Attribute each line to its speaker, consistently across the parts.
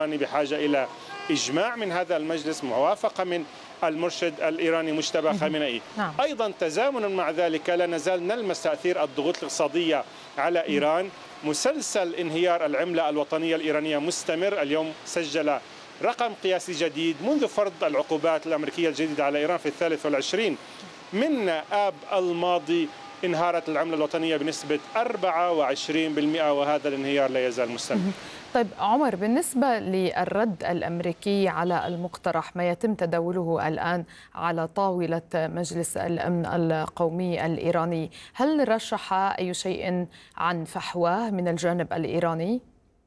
Speaker 1: بحاجة إلى إجماع من هذا المجلس، موافقة من المرشد الإيراني مجتبى خامنئي. أيضا تزامنا مع ذلك لا نزال نلمس تأثير الضغوط الاقتصادية على إيران. مسلسل انهيار العملة الوطنية الإيرانية مستمر. اليوم سجل رقم قياسي جديد منذ فرض العقوبات الأمريكية الجديدة على إيران في 23 من آب الماضي. انهارت العملة الوطنية بنسبة 24%، وهذا الانهيار لا يزال مستمر.
Speaker 2: طيب عمر، بالنسبة للرد الأمريكي على المقترح ما يتم تداوله الآن على طاولة مجلس الأمن القومي الإيراني، هل رشح أي شيء عن فحواه من الجانب الإيراني؟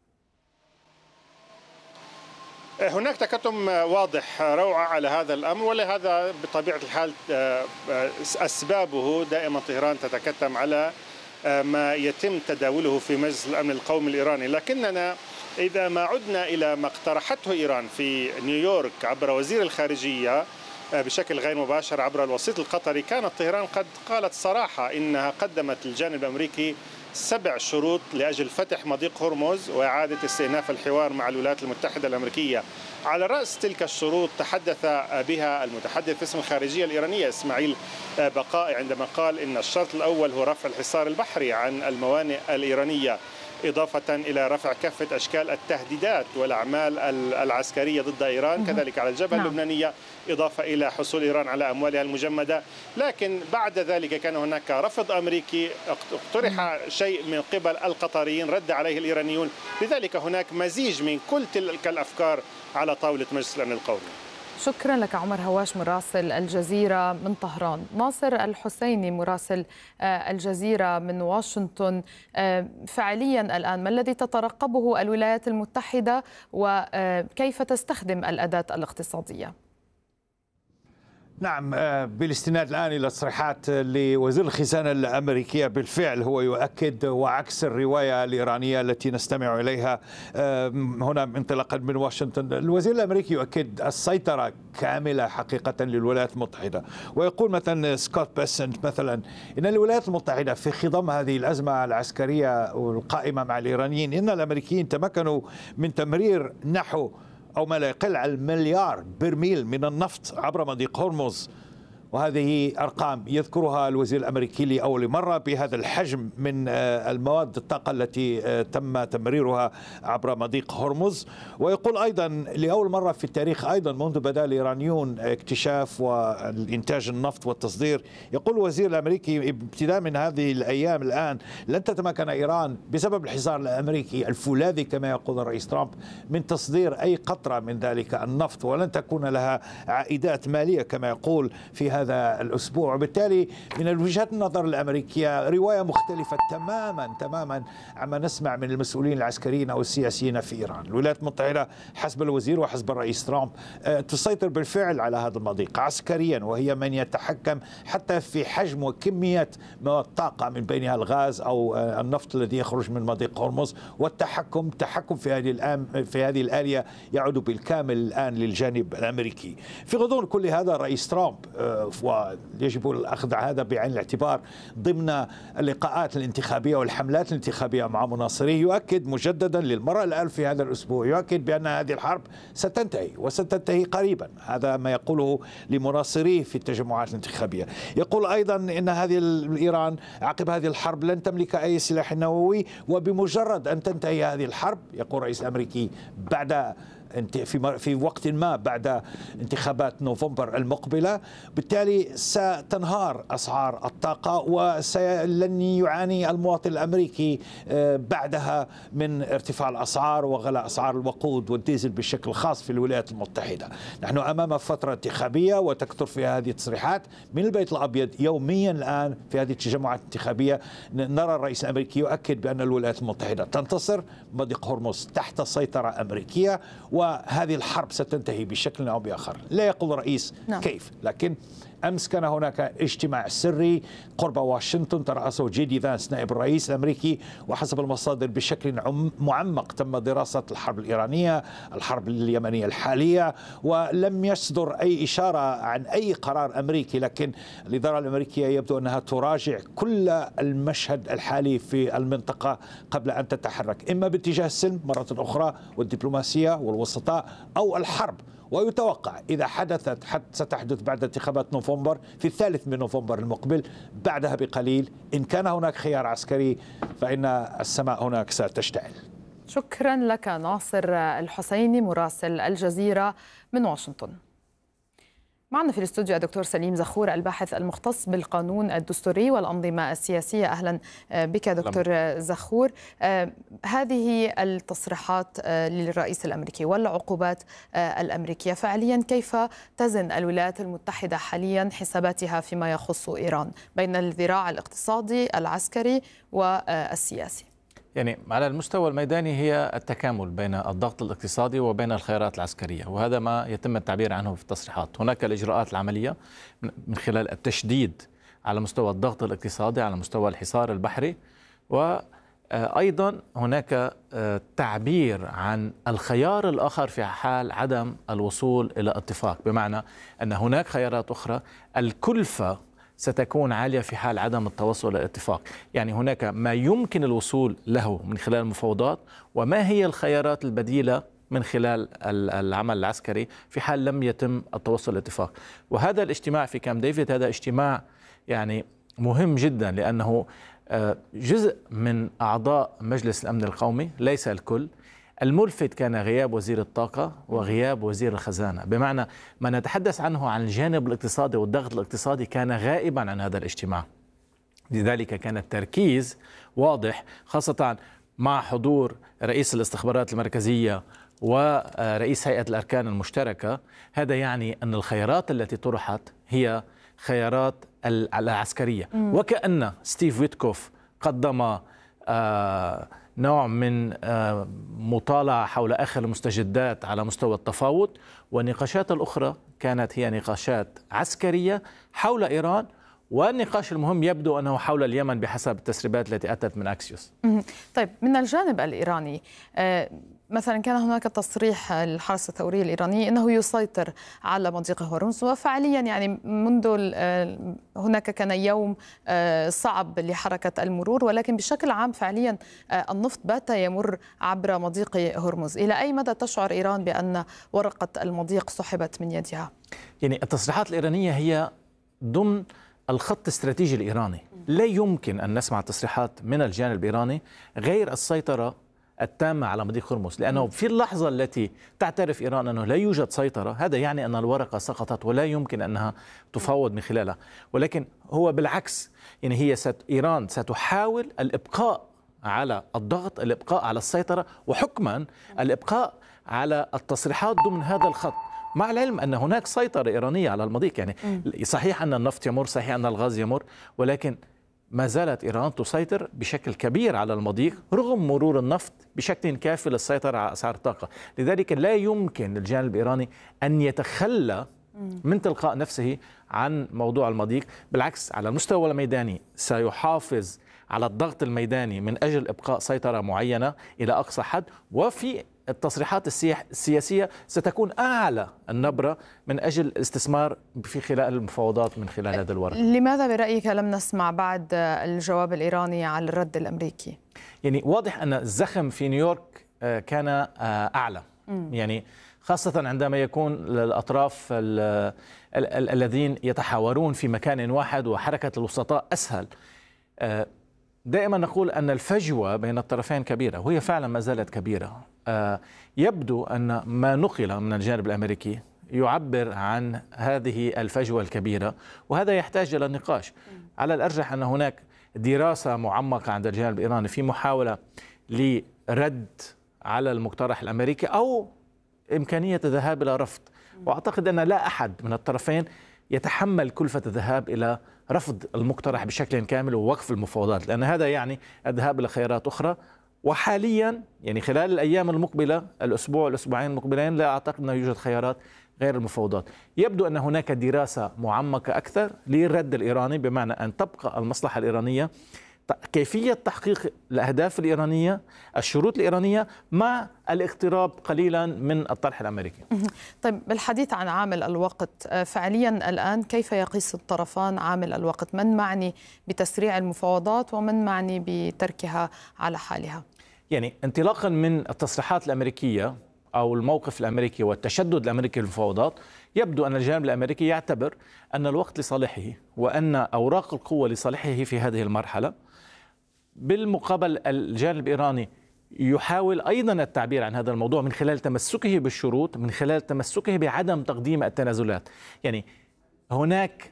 Speaker 1: هناك تكتم واضح روعة على هذا الأمر، ولهذا بطبيعة الحال أسبابه دائما طهران تتكتم على ما يتم تداوله في مجلس الأمن القومي الإيراني. لكننا إذا ما عدنا إلى ما اقترحته إيران في نيويورك عبر وزير الخارجية بشكل غير مباشر عبر الوسيط القطري، كانت طهران قد قالت صراحة إنها قدمت للجانب الأمريكي 7 شروط لأجل فتح مضيق هرمز وإعادة استئناف الحوار مع الولايات المتحدة الأمريكية. على رأس تلك الشروط تحدث بها المتحدث باسم الخارجية الإيرانية إسماعيل بقائي عندما قال إن الشرط الأول هو رفع الحصار البحري عن الموانئ الإيرانية، إضافة إلى رفع كافة أشكال التهديدات والأعمال العسكرية ضد إيران، كذلك على الجبهة اللبنانية، إضافة إلى حصول إيران على أموالها المجمدة. لكن بعد ذلك كان هناك رفض أمريكي، اقترح شيء من قبل القطريين رد عليه الإيرانيون. لذلك هناك مزيج من كل تلك الأفكار على طاولة مجلس الأمن القومي.
Speaker 2: شكرا لك عمر هواش مراسل الجزيرة من طهران. ناصر الحسيني مراسل الجزيرة من واشنطن، فعليا الآن ما الذي تترقبه الولايات المتحدة وكيف تستخدم الأداة الاقتصادية؟
Speaker 3: نعم، بالاستناد الآن إلى تصريحات لوزير الخزانة الأمريكية، بالفعل هو يؤكد وعكس الرواية الإيرانية التي نستمع إليها هنا انطلاقا من واشنطن. الوزير الأمريكي يؤكد السيطرة كاملة حقيقة للولايات المتحدة، ويقول مثلا سكوت بيسنت مثلا إن الولايات المتحدة في خضم هذه الأزمة العسكرية القائمة مع الإيرانيين إن الأمريكيين تمكنوا من تمرير نحو أو ما لا يقل على 1,000,000,000 برميل من النفط عبر مضيق هرمز، وهذه أرقام يذكرها الوزير الأمريكي لأول مرة بهذا الحجم من المواد الطاقة التي تم تمريرها عبر مضيق هرمز. ويقول أيضا لأول مرة في التاريخ أيضا منذ بدأ الإيرانيون اكتشاف والإنتاج النفط والتصدير، يقول الوزير الأمريكي ابتداء من هذه الأيام الآن لن تتمكن إيران بسبب الحصار الأمريكي الفولاذي كما يقول الرئيس ترامب من تصدير أي قطرة من ذلك النفط، ولن تكون لها عائدات مالية كما يقول في هذا الأسبوع. وبالتالي من وجهة النظر الأمريكية رواية مختلفة تماما عما نسمع من المسؤولين العسكريين أو السياسيين في إيران. الولايات المتحدة حسب الوزير وحسب الرئيس ترامب تسيطر بالفعل على هذا المضيق عسكريا، وهي من يتحكم حتى في حجم وكمية مواد طاقة من بينها الغاز أو النفط الذي يخرج من مضيق هرمز، والتحكم في هذه الآلية يعود بالكامل الآن للجانب الأمريكي. في غضون كل هذا الرئيس ترامب ويجب الأخذ هذا بعين الاعتبار ضمن اللقاءات الانتخابية والحملات الانتخابية مع مناصريه، يؤكد مجددا للمرة الألف في هذا الأسبوع يؤكد بأن هذه الحرب ستنتهي وستنتهي قريبا. هذا ما يقوله لمناصريه في التجمعات الانتخابية. يقول أيضا أن هذه إيران عقب هذه الحرب لن تملك أي سلاح نووي، وبمجرد أن تنتهي هذه الحرب يقول الرئيس الأمريكي بعد في وقت ما بعد انتخابات نوفمبر المقبلة، بالتالي ستنهار أسعار الطاقة ولن يعاني المواطن الأمريكي بعدها من ارتفاع الأسعار وغلاء أسعار الوقود والديزل بشكل خاص في الولايات المتحدة. نحن أمام فترة انتخابية وتكثر فيها هذه التصريحات من البيت الأبيض يوميا الآن في هذه التجمعات الانتخابية. نرى الرئيس الأمريكي يؤكد بأن الولايات المتحدة تنتصر، مضيق هرمز تحت سيطرة أمريكية، وهذه الحرب ستنتهي بشكل أو بآخر. لا يقول الرئيس كيف، لكن أمس كان هناك اجتماع سري قرب واشنطن ترأسه جي فانس نائب الرئيس الأمريكي، وحسب المصادر بشكل معمق تم دراسة الحرب الإيرانية، الحرب اليمنية الحالية، ولم يصدر أي إشارة عن أي قرار أمريكي. لكن الإدارة الأمريكية يبدو أنها تراجع كل المشهد الحالي في المنطقة قبل أن تتحرك، إما باتجاه السلم مرة أخرى والدبلوماسية والوسطاء أو الحرب. ويتوقع إذا حدثت ستحدث بعد انتخابات نوفمبر في 3 من نوفمبر المقبل، بعدها بقليل إن كان هناك خيار عسكري فإن السماء هناك ستشتعل.
Speaker 2: شكرا لك ناصر الحسيني مراسل الجزيرة من واشنطن. معنا في الاستوديو الدكتور سليم زخور الباحث المختص بالقانون الدستوري والأنظمة السياسية. أهلا بك دكتور زخور. هذه التصريحات للرئيس الأمريكي والعقوبات الأمريكية فعليا كيف تزن الولايات المتحدة حاليا حساباتها فيما يخص إيران بين الذراع الاقتصادي العسكري والسياسي؟
Speaker 4: يعني على المستوى الميداني هي التكامل بين الضغط الاقتصادي وبين الخيارات العسكرية، وهذا ما يتم التعبير عنه في التصريحات. هناك الإجراءات العملية من خلال التشديد على مستوى الضغط الاقتصادي، على مستوى الحصار البحري، وأيضا هناك تعبير عن الخيار الآخر في حال عدم الوصول إلى اتفاق، بمعنى أن هناك خيارات أخرى الكلفة ستكون عالية في حال عدم التوصل إلى الاتفاق. يعني هناك ما يمكن الوصول له من خلال المفاوضات، وما هي الخيارات البديلة من خلال العمل العسكري في حال لم يتم التوصل إلى الاتفاق. وهذا الاجتماع في كامب ديفيد هذا اجتماع يعني مهم جدا، لأنه جزء من أعضاء مجلس الأمن القومي، ليس الكل. الملفت كان غياب وزير الطاقة وغياب وزير الخزانة، بمعنى ما نتحدث عنه عن الجانب الاقتصادي والضغط الاقتصادي كان غائبا عن هذا الاجتماع. لذلك كان التركيز واضح، خاصة مع حضور رئيس الاستخبارات المركزية ورئيس هيئة الأركان المشتركة. هذا يعني أن الخيارات التي طرحت هي خيارات العسكرية، وكأن ستيف ويتكوف قدم نوع من مطالعة حول آخر المستجدات على مستوى التفاوض، والنقاشات الأخرى كانت هي نقاشات عسكرية حول إيران، والنقاش المهم يبدو أنه حول اليمن بحسب التسريبات التي أتت من أكسيوس.
Speaker 2: طيب، من الجانب الإيراني مثلا كان هناك تصريح الحرس الثوري الإيراني أنه يسيطر على مضيق هرمز، وفعليا يعني منذ هناك كان يوم صعب لحركة المرور، ولكن بشكل عام فعليا النفط بات يمر عبر مضيق هرمز. إلى أي مدى تشعر إيران بأن ورقة المضيق سحبت من يدها؟
Speaker 4: يعني التصريحات الإيرانية هي ضمن الخط الاستراتيجي الإيراني. لا يمكن أن نسمع تصريحات من الجانب الإيراني غير السيطرة التامة على مضيق هرمز، لأنه في اللحظة التي تعترف إيران أنه لا يوجد سيطرة، هذا يعني أن الورقة سقطت ولا يمكن أنها تفاوض من خلالها. ولكن هو بالعكس، يعني هي إيران ستحاول الإبقاء على الضغط، الإبقاء على السيطرة، وحكما الإبقاء على التصريحات ضمن هذا الخط، مع العلم أن هناك سيطرة إيرانية على المضيق. يعني صحيح أن النفط يمر، صحيح أن الغاز يمر، ولكن ما زالت إيران تسيطر بشكل كبير على المضيق رغم مرور النفط بشكل كافي للسيطرة على أسعار الطاقة. لذلك لا يمكن للجانب الإيراني أن يتخلى من تلقاء نفسه عن موضوع المضيق. بالعكس، على المستوى الميداني سيحافظ على الضغط الميداني من أجل إبقاء سيطرة معينة إلى أقصى حد، وفي التصريحات السياسية ستكون أعلى النبرة من أجل الاستثمار في خلال المفاوضات من خلال هذا الورق.
Speaker 2: لماذا برأيك لم نسمع بعد الجواب الإيراني على الرد الأمريكي؟
Speaker 4: يعني واضح أن الزخم في نيويورك كان أعلى، يعني خاصة عندما يكون الأطراف الذين يتحاورون في مكان واحد وحركة الوسطاء أسهل. دائما نقول أن الفجوة بين الطرفين كبيرة، وهي فعلا ما زالت كبيرة. يبدو أن ما نقل من الجانب الأمريكي يعبر عن هذه الفجوة الكبيرة، وهذا يحتاج إلى النقاش. على الأرجح أن هناك دراسة معمقة عند الجانب الإيراني في محاولة لرد على المقترح الأمريكي أو إمكانية الذهاب إلى رفض، وأعتقد أن لا أحد من الطرفين يتحمل كلفة الذهاب إلى رفض المقترح بشكل كامل ووقف المفاوضات، لأن هذا يعني الذهاب إلى خيارات أخرى وحاليا يعني خلال الأيام المقبلة، الأسبوع الأسبوعين المقبلين، لا أعتقد أنه يوجد خيارات غير المفاوضات. يبدو أن هناك دراسة معمقة أكثر للرد الإيراني، بمعنى أن تبقى المصلحة الإيرانية، كيفية تحقيق الأهداف الإيرانية، الشروط الإيرانية، مع الاقتراب قليلا من الطرح الأمريكي.
Speaker 2: طيب، بالحديث عن عامل الوقت، فعليا الآن كيف يقيس الطرفان عامل الوقت؟ من معني بتسريع المفاوضات ومن معني بتركها على حالها؟
Speaker 4: يعني انطلاقا من التصريحات الأمريكية أو الموقف الأمريكي والتشدد الأمريكي في المفاوضات، يبدو أن الجانب الأمريكي يعتبر أن الوقت لصالحه وأن أوراق القوة لصالحه في هذه المرحلة. بالمقابل الجانب الإيراني يحاول أيضا التعبير عن هذا الموضوع من خلال تمسكه بالشروط، من خلال تمسكه بعدم تقديم التنازلات. يعني هناك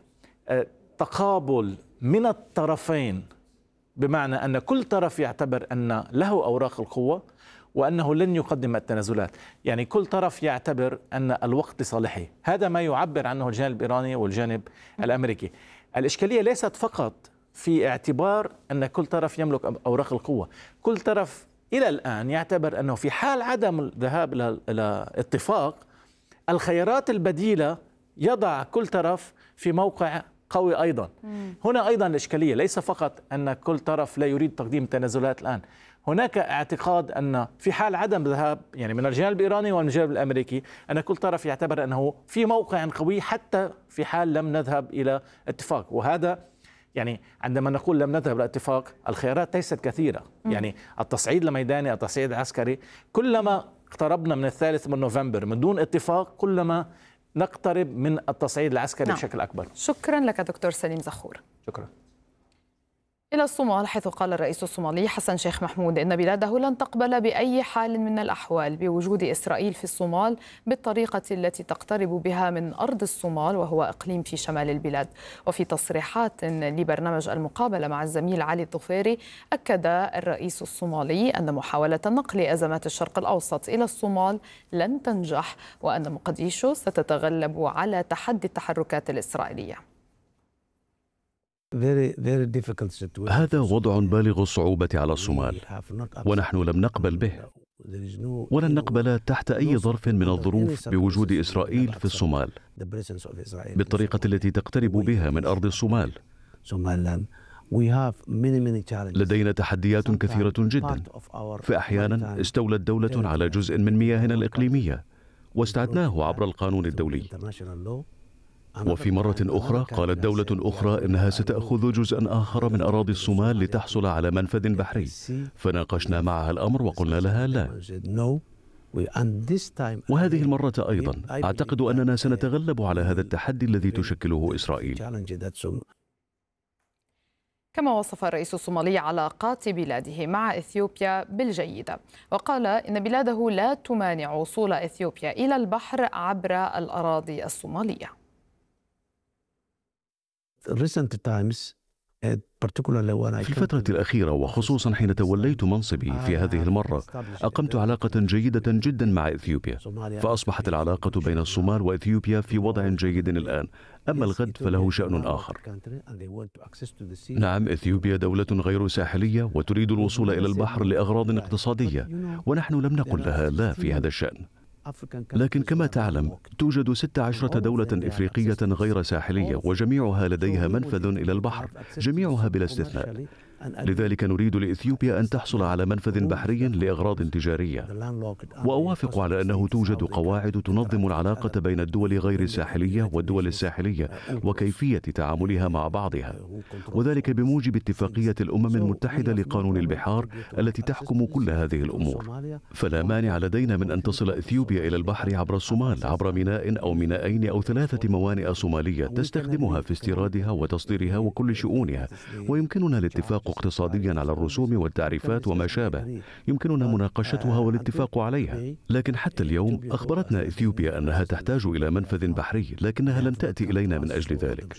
Speaker 4: تقابل من الطرفين، بمعنى أن كل طرف يعتبر أن له أوراق القوة وأنه لن يقدم التنازلات. يعني كل طرف يعتبر أن الوقت لصالحه. هذا ما يعبر عنه الجانب الإيراني والجانب الأمريكي. الإشكالية ليست فقط في اعتبار أن كل طرف يملك أوراق القوة. كل طرف إلى الآن يعتبر أنه في حال عدم الذهاب إلى اتفاق، الخيارات البديلة يضع كل طرف في موقع قوي أيضا. هنا أيضا الإشكالية ليس فقط أن كل طرف لا يريد تقديم تنازلات الآن، هناك اعتقاد أن في حال عدم ذهاب، يعني من الجانب الإيراني ومن الجانب الأمريكي، أن كل طرف يعتبر أنه في موقع قوي حتى في حال لم نذهب إلى اتفاق. وهذا يعني عندما نقول لم نذهب إلى اتفاق، الخيارات ليست كثيرة. يعني التصعيد الميداني، التصعيد العسكري، كلما اقتربنا من 3 نوفمبر من دون اتفاق، كلما نقترب من التصعيد العسكري بشكل أكبر.
Speaker 2: شكرا لك دكتور سليم زخور.
Speaker 4: شكرا.
Speaker 2: إلى الصومال، حيث قال الرئيس الصومالي حسن شيخ محمود إن بلاده لن تقبل بأي حال من الأحوال بوجود إسرائيل في الصومال بالطريقة التي تقترب بها من أرض الصومال، وهو إقليم في شمال البلاد. وفي تصريحات لبرنامج المقابلة مع الزميل علي الظفيري، أكد الرئيس الصومالي أن محاولة نقل أزمات الشرق الأوسط إلى الصومال لن تنجح، وأن مقديشو ستتغلب على تحدي التحركات الإسرائيلية.
Speaker 5: هذا وضع بالغ الصعوبة على الصومال، ونحن لم نقبل به، ولن نقبل تحت أي ظرف من الظروف بوجود إسرائيل في الصومال بالطريقة التي تقترب بها من أرض الصومال. لدينا تحديات كثيرة جدا، فأحيانا استولت دولة على جزء من مياهنا الإقليمية واستعدناه عبر القانون الدولي، وفي مرة أخرى قالت دولة أخرى إنها ستأخذ جزءا آخر من أراضي الصومال لتحصل على منفذ بحري، فناقشنا معها الأمر وقلنا لها لا. وهذه المرة أيضا أعتقد أننا سنتغلب على هذا التحدي الذي تشكله إسرائيل.
Speaker 2: كما وصف الرئيس الصومالي علاقات بلاده مع إثيوبيا بالجيدة، وقال إن بلاده لا تمانع وصول إثيوبيا إلى البحر عبر الأراضي الصومالية.
Speaker 5: في الفترة الأخيرة وخصوصا حين توليت منصبي في هذه المرة، أقمت علاقة جيدة جدا مع إثيوبيا، فأصبحت العلاقة بين الصومال وإثيوبيا في وضع جيد الآن. أما الغد فله شأن آخر. نعم، إثيوبيا دولة غير ساحلية وتريد الوصول إلى البحر لأغراض اقتصادية، ونحن لم نقل لها لا في هذا الشأن. لكن كما تعلم توجد 16 دولة إفريقية غير ساحلية، وجميعها لديها منفذ إلى البحر، جميعها بلا استثناء. لذلك نريد لإثيوبيا أن تحصل على منفذ بحري لأغراض تجارية. وأوافق على أنه توجد قواعد تنظم العلاقة بين الدول غير الساحلية والدول الساحلية وكيفية تعاملها مع بعضها، وذلك بموجب اتفاقية الأمم المتحدة لقانون البحار التي تحكم كل هذه الأمور. فلا مانع لدينا من أن تصل إثيوبيا إلى البحر عبر الصومال، عبر ميناء أو مينائين أو 3 موانئ صومالية تستخدمها في استيرادها وتصديرها وكل شؤونها، ويمكننا الاتفاق اقتصاديا على الرسوم والتعريفات وما شابه، يمكننا مناقشتها والاتفاق عليها. لكن حتى اليوم أخبرتنا إثيوبيا أنها تحتاج إلى منفذ بحري، لكنها لم تأتي إلينا من أجل ذلك.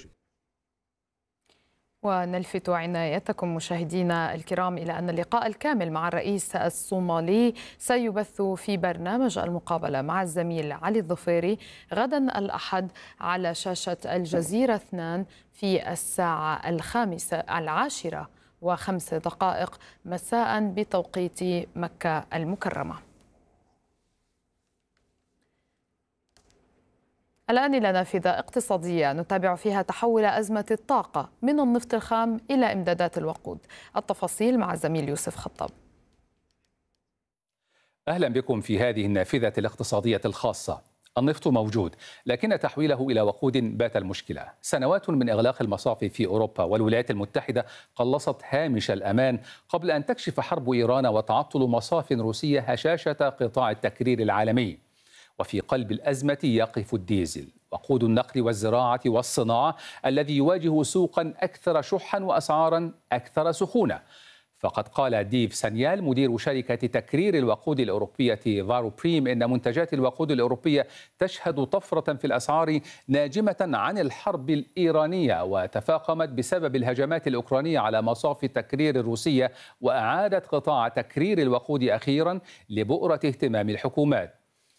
Speaker 2: ونلفت عنايتكم مشاهدينا الكرام إلى أن اللقاء الكامل مع الرئيس الصومالي سيبث في برنامج المقابلة مع الزميل علي الظفيري غدا الأحد على شاشة الجزيرة 2 في الساعة 10:10 5:05 مساء بتوقيت مكة المكرمة. الآن إلى نافذة اقتصادية نتابع فيها تحول أزمة الطاقة من النفط الخام إلى إمدادات الوقود. التفاصيل مع الزميل يوسف خطاب.
Speaker 6: أهلا بكم في هذه النافذة الاقتصادية الخاصة. النفط موجود، لكن تحويله إلى وقود بات المشكلة. سنوات من إغلاق المصافي في أوروبا والولايات المتحدة قلصت هامش الأمان قبل أن تكشف حرب إيران وتعطل مصاف روسية هشاشة قطاع التكرير العالمي. وفي قلب الأزمة يقف الديزل، وقود النقل والزراعة والصناعة الذي يواجه سوقا أكثر شحا وأسعارا أكثر سخونة. فقد قال ديف سانيال مدير شركة تكرير الوقود الأوروبية فارو بريم إن منتجات الوقود الأوروبية تشهد طفرة في الأسعار ناجمة عن الحرب الإيرانية، وتفاقمت بسبب الهجمات الأوكرانية على مصافي التكرير الروسية، وأعادت قطاع تكرير الوقود أخيرا لبؤرة اهتمام الحكومات.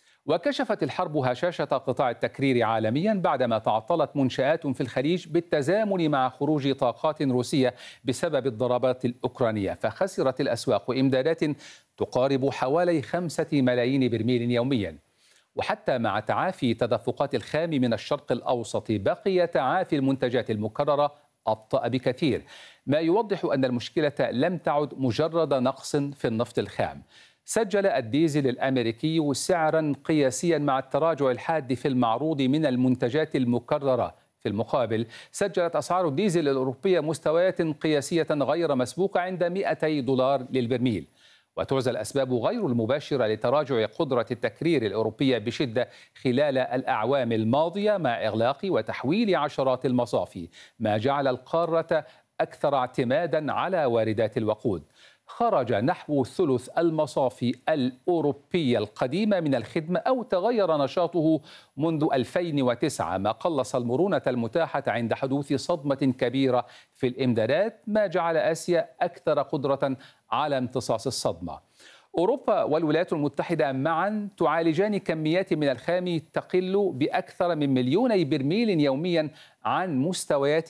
Speaker 6: وكشفت الحرب هشاشة قطاع التكرير عالميا بعدما تعطلت منشآت في الخليج بالتزامن مع خروج طاقات روسية بسبب الضربات الأوكرانية، فخسرت الأسواق إمدادات تقارب حوالي 5 ملايين برميل يوميا. وحتى مع تعافي تدفقات الخام من الشرق الأوسط بقي تعافي المنتجات المكررة أبطأ بكثير، ما يوضح أن المشكلة لم تعد مجرد نقص في النفط الخام. سجل الديزل الأمريكي سعرا قياسيا مع التراجع الحاد في المعروض من المنتجات المكررة. في المقابل سجلت أسعار الديزل الأوروبية مستويات قياسية غير مسبوقة عند $200 للبرميل. وتعزى الأسباب غير المباشرة لتراجع قدرة التكرير الأوروبية بشدة خلال الأعوام الماضية مع إغلاق وتحويل عشرات المصافي، ما جعل القارة أكثر اعتمادا على واردات الوقود. خرج نحو ثلث المصافي الأوروبية القديمة من الخدمة أو تغير نشاطه منذ 2009، ما قلص المرونة المتاحة عند حدوث صدمة كبيرة في الإمدادات، ما جعل آسيا أكثر قدرة على امتصاص الصدمة. أوروبا والولايات المتحدة معا تعالجان كميات من الخام تقل بأكثر من 2,000,000 برميل يوميا عن مستويات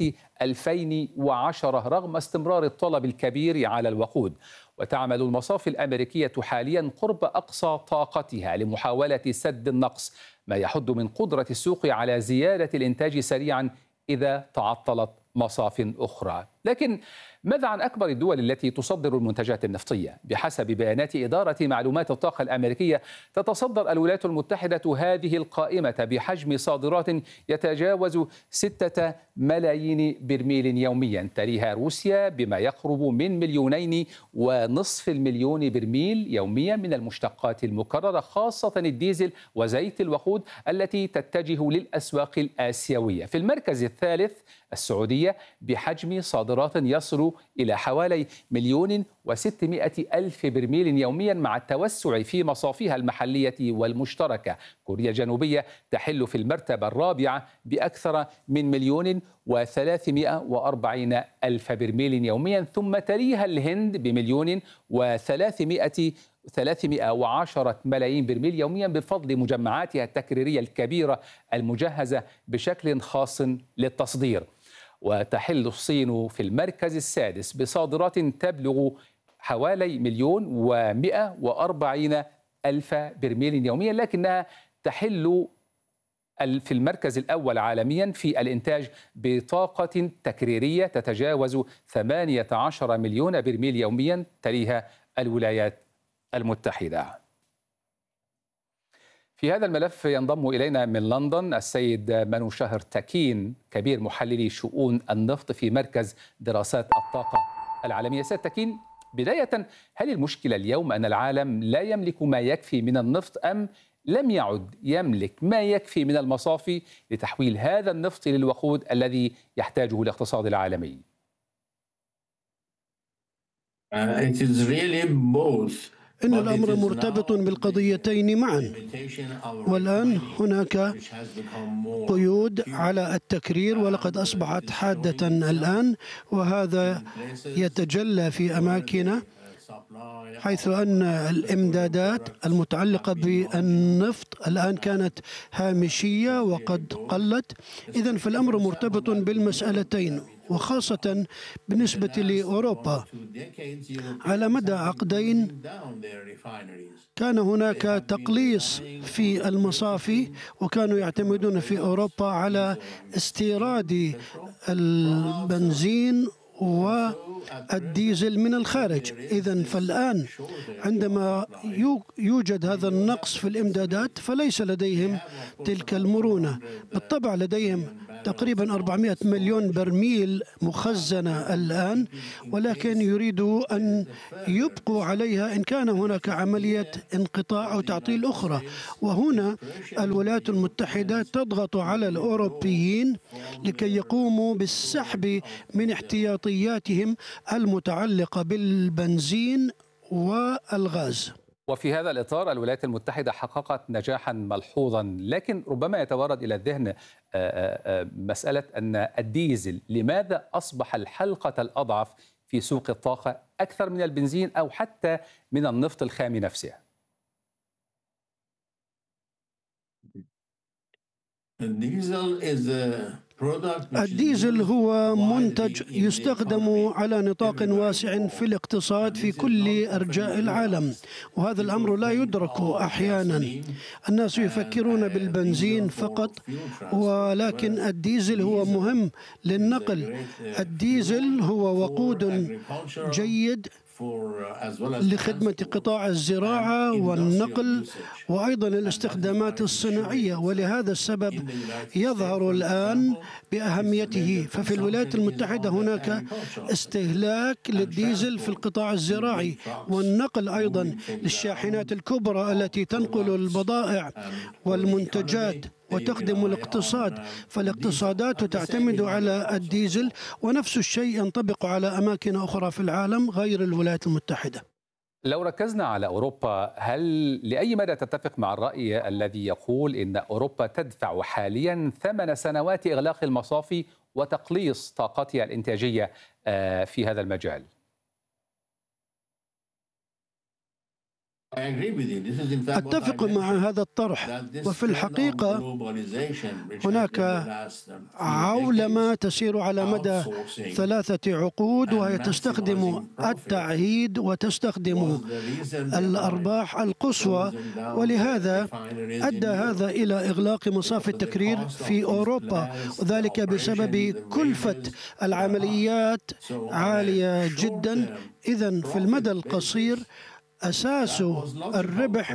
Speaker 6: 2010 رغم استمرار الطلب الكبير على الوقود. وتعمل المصافي الأمريكية حاليا قرب أقصى طاقتها لمحاولة سد النقص، ما يحد من قدرة السوق على زيادة الإنتاج سريعا إذا تعطلت مصاف أخرى. لكن ماذا عن أكبر الدول التي تصدر المنتجات النفطية؟ بحسب بيانات إدارة معلومات الطاقة الأمريكية تتصدر الولايات المتحدة هذه القائمة بحجم صادرات يتجاوز 6 ملايين برميل يوميا، تليها روسيا بما يقرب من 2.5 مليون برميل يوميا من المشتقات المكررة، خاصة الديزل وزيت الوقود التي تتجه للأسواق الآسيوية. في المركز الثالث السعودية بحجم صادرات يصل إلى حوالي 1,600,000 برميل يوميا مع التوسع في مصافيها المحلية والمشتركة. كوريا الجنوبية تحل في المرتبة الرابعة بأكثر من 1,340,000 برميل يوميا، ثم تليها الهند ب1,310 ملايين برميل يوميا بفضل مجمعاتها التكريرية الكبيرة المجهزة بشكل خاص للتصدير. وتحل الصين في المركز السادس بصادرات تبلغ حوالي 1,140,000 برميل يوميا، لكنها تحل في المركز الأول عالميا في الإنتاج بطاقة تكريرية تتجاوز 18 مليون برميل يوميا، تليها الولايات المتحدة. في هذا الملف ينضم إلينا من لندن السيد منو شهر تكين، كبير محللي شؤون النفط في مركز دراسات الطاقة العالمية. سيد تكين، بداية هل المشكلة اليوم أن العالم لا يملك ما يكفي من النفط أم لم يعد يملك ما يكفي من المصافي لتحويل هذا النفط للوقود الذي يحتاجه الاقتصاد العالمي؟
Speaker 7: It is really both.
Speaker 8: إن الأمر مرتبط بالقضيتين معا، والآن هناك قيود على التكرير ولقد أصبحت حادة الآن، وهذا يتجلى في أماكن حيث أن الإمدادات المتعلقة بالنفط الآن كانت هامشية وقد قلت. إذن فالأمر مرتبط بالمسألتين، وخاصة بالنسبة لأوروبا. على مدى عقدين كان هناك تقليص في المصافي، وكانوا يعتمدون في أوروبا على استيراد البنزين والديزل من الخارج. إذن فالآن عندما يوجد هذا النقص في الإمدادات فليس لديهم تلك المرونة. بالطبع لديهم تقريبا 400 مليون برميل مخزنة الآن، ولكن يريدوا أن يبقوا عليها إن كان هناك عملية انقطاع أو تعطيل أخرى. وهنا الولايات المتحدة تضغط على الأوروبيين لكي يقوموا بالسحب من احتياطياتهم المتعلقة بالبنزين والغاز.
Speaker 6: وفي هذا الإطار الولايات المتحدة حققت نجاحا ملحوظا، لكن ربما يتوارد إلى الذهن مسألة أن الديزل لماذا أصبح الحلقة الأضعف في سوق الطاقة أكثر من البنزين أو حتى من النفط الخام نفسه؟
Speaker 8: الديزل هو منتج يستخدم على نطاق واسع في الاقتصاد في كل أرجاء العالم، وهذا الأمر لا يدرك أحيانا. الناس يفكرون بالبنزين فقط، ولكن الديزل هو مهم للنقل. الديزل هو وقود جيد لخدمة قطاع الزراعة والنقل وأيضا الاستخدامات الصناعية، ولهذا السبب يظهر الآن بأهميته. ففي الولايات المتحدة هناك استهلاك للديزل في القطاع الزراعي والنقل أيضا للشاحنات الكبرى التي تنقل البضائع والمنتجات وتخدم الاقتصاد، فالاقتصادات تعتمد على الديزل، ونفس الشيء ينطبق على أماكن أخرى في العالم غير الولايات المتحدة.
Speaker 6: لو ركزنا على أوروبا، هل لأي مدى تتفق مع الرأي الذي يقول إن أوروبا تدفع حاليا ثمن سنوات إغلاق المصافي وتقليص طاقتها الإنتاجية في هذا المجال؟
Speaker 8: أتفق مع هذا الطرح، وفي الحقيقة هناك عولمة تسير على مدى 3 عقود، وهي تستخدم التعهيد وتستخدم الأرباح القصوى، ولهذا أدى هذا إلى إغلاق مصافي التكرير في أوروبا، وذلك بسبب كلفة العمليات عالية جدا. إذن في المدى القصير أساس الربح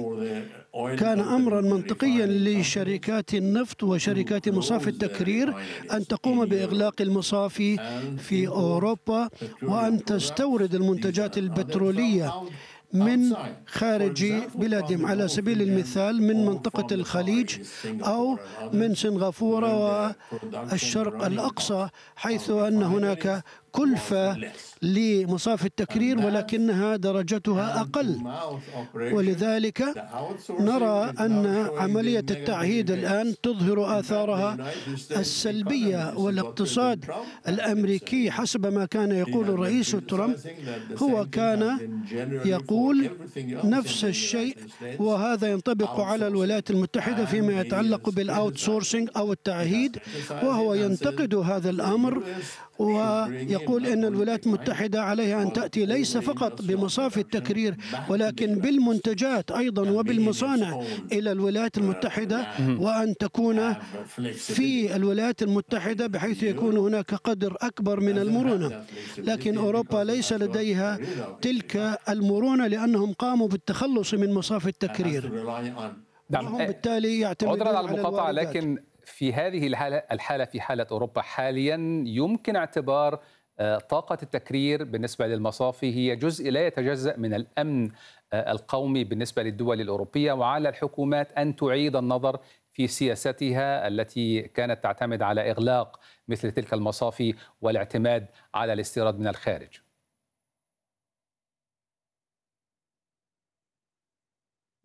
Speaker 8: كان أمرا منطقيا لشركات النفط وشركات مصافي التكرير أن تقوم بإغلاق المصافي في أوروبا وأن تستورد المنتجات البترولية من خارج بلادهم، على سبيل المثال من منطقة الخليج أو من سنغافورة والشرق الأقصى، حيث أن هناك كلفة لمصافي التكرير ولكنها درجتها أقل. ولذلك نرى أن عملية التعهيد الآن تظهر آثارها السلبية، والاقتصاد الأمريكي حسب ما كان يقول الرئيس ترامب هو كان يقول نفس الشيء، وهذا ينطبق على الولايات المتحدة فيما يتعلق بالأوتسورسينج أو التعهيد، وهو ينتقد هذا الأمر ويقول أن الولايات المتحدة عليها أن تأتي ليس فقط بمصافي التكرير ولكن بالمنتجات أيضا وبالمصانع إلى الولايات المتحدة، وأن تكون في الولايات المتحدة بحيث يكون هناك قدر أكبر من المرونة. لكن أوروبا ليس لديها تلك المرونة لأنهم قاموا بالتخلص من مصافي التكرير، وهم بالتالي يعتمدون
Speaker 6: على
Speaker 8: على
Speaker 6: المقاطعة.
Speaker 8: الواردات.
Speaker 6: لكن في هذه الحالة في حالة أوروبا حاليا يمكن اعتبار طاقة التكرير بالنسبة للمصافي هي جزء لا يتجزأ من الأمن القومي بالنسبة للدول الأوروبية، وعلى الحكومات أن تعيد النظر في سياستها التي كانت تعتمد على إغلاق مثل تلك المصافي والاعتماد على الاستيراد من الخارج.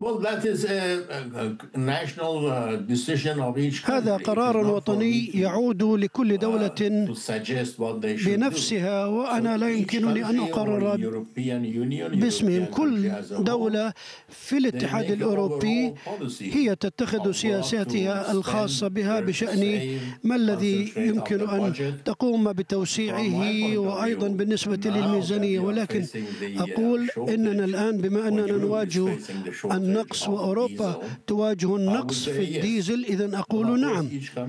Speaker 8: هذا قرار وطني يعود لكل دولة بنفسها، وأنا لا يمكنني أن أقرر باسمهم. كل دولة في الاتحاد الأوروبي هي تتخذ سياساتها الخاصة بها بشأن ما الذي يمكن أن تقوم بتوسيعه، وأيضا بالنسبة للميزانية. ولكن أقول إننا الآن بما أننا نواجه النقص وأوروبا تواجه النقص في الديزل، إذن أقول نعم.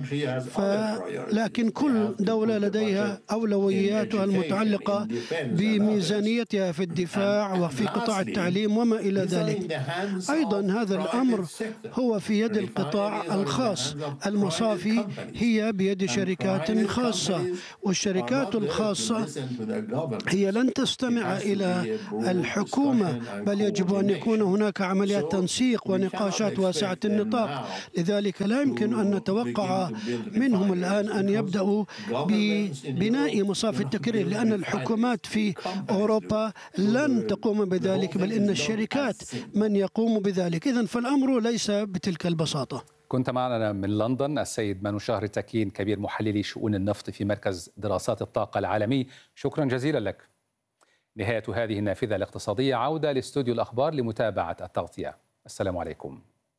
Speaker 8: لكن كل دولة لديها أولوياتها المتعلقة بميزانيتها في الدفاع وفي قطاع التعليم وما إلى ذلك. أيضا هذا الأمر هو في يد القطاع الخاص. المصافي هي بيد شركات خاصة، والشركات الخاصة هي لن تستمع إلى الحكومة، بل يجب أن يكون هناك عمليات تنسيق ونقاشات واسعة النطاق. لذلك لا يمكن أن نتوقع منهم الآن أن يبدأوا ببناء مصافي التكرير، لأن الحكومات في أوروبا لن تقوم بذلك، بل إن الشركات من يقوم بذلك. إذن فالأمر ليس بتلك البساطة.
Speaker 6: كنت معنا من لندن السيد منو شهر تكين، كبير محللي شؤون النفط في مركز دراسات الطاقة العالمي. شكرا جزيلا لك. نهاية هذه النافذة الاقتصادية، عودة لاستوديو الأخبار لمتابعة التغطية. السلام عليكم.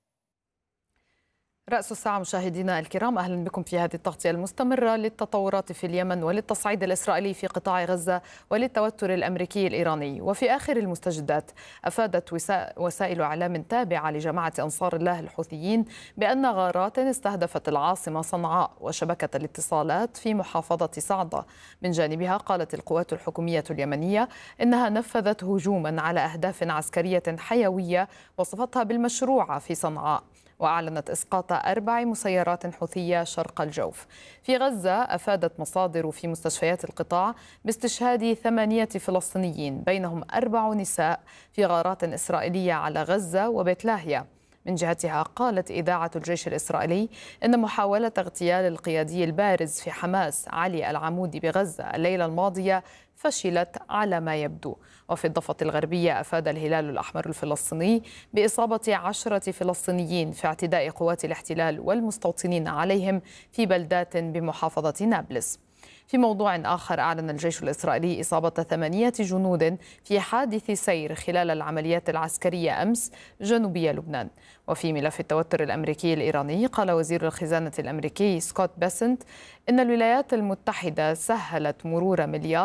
Speaker 2: رأس الساعة مشاهدينا الكرام، أهلا بكم في هذه التغطية المستمرة للتطورات في اليمن وللتصعيد الإسرائيلي في قطاع غزة وللتوتر الأمريكي الإيراني. وفي آخر المستجدات، أفادت وسائل إعلام تابعة لجماعة أنصار الله الحوثيين بأن غارات استهدفت العاصمة صنعاء وشبكة الاتصالات في محافظة صعدة. من جانبها قالت القوات الحكومية اليمنية إنها نفذت هجوما على أهداف عسكرية حيوية وصفتها بالمشروعة في صنعاء، وأعلنت إسقاط 4 مسيرات حوثية شرق الجوف. في غزة، أفادت مصادر في مستشفيات القطاع باستشهاد 8 فلسطينيين بينهم 4 نساء في غارات إسرائيلية على غزة وبيت لاهيا. من جهتها قالت إذاعة الجيش الإسرائيلي إن محاولة اغتيال القيادي البارز في حماس علي العمودي بغزة الليلة الماضية فشلت على ما يبدو. وفي الضفة الغربية، أفاد الهلال الأحمر الفلسطيني بإصابة 10 فلسطينيين في اعتداء قوات الاحتلال والمستوطنين عليهم في بلدات بمحافظة نابلس. في موضوع آخر، أعلن الجيش الإسرائيلي إصابة 8 جنود في حادث سير خلال العمليات العسكرية أمس جنوبي لبنان. وفي ملف التوتر الأمريكي الإيراني، قال وزير الخزانة الأمريكي سكوت بيسنت إن الولايات المتحدة سهلت مرور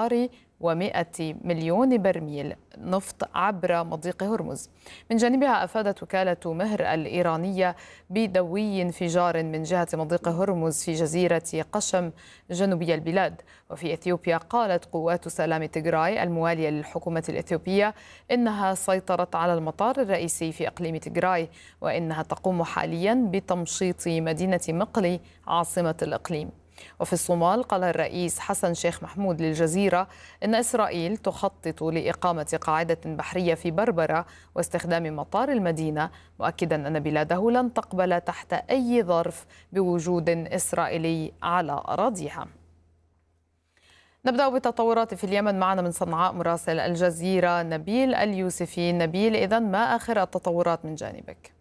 Speaker 2: 1.1 مليار برميل نفط عبر مضيق هرمز. من جانبها، أفادت وكالة مهر الإيرانية بدوي انفجار من جهة مضيق هرمز في جزيرة قشم جنوبي البلاد. وفي إثيوبيا، قالت قوات سلام تيغراي الموالية للحكومة الإثيوبية إنها سيطرت على المطار الرئيسي في إقليم تيغراي، وإنها تقوم حاليا بتمشيط مدينة مقلي عاصمة الإقليم. وفي الصومال، قال الرئيس حسن شيخ محمود للجزيرة إن إسرائيل تخطط لإقامة قاعدة بحرية في بربرة واستخدام مطار المدينة، مؤكدا أن بلاده لن تقبل تحت أي ظرف بوجود إسرائيلي على أراضيها. نبدأ بالتطورات في اليمن. معنا من صنعاء مراسل الجزيرة نبيل اليوسفي. نبيل، إذن ما آخر التطورات من جانبك؟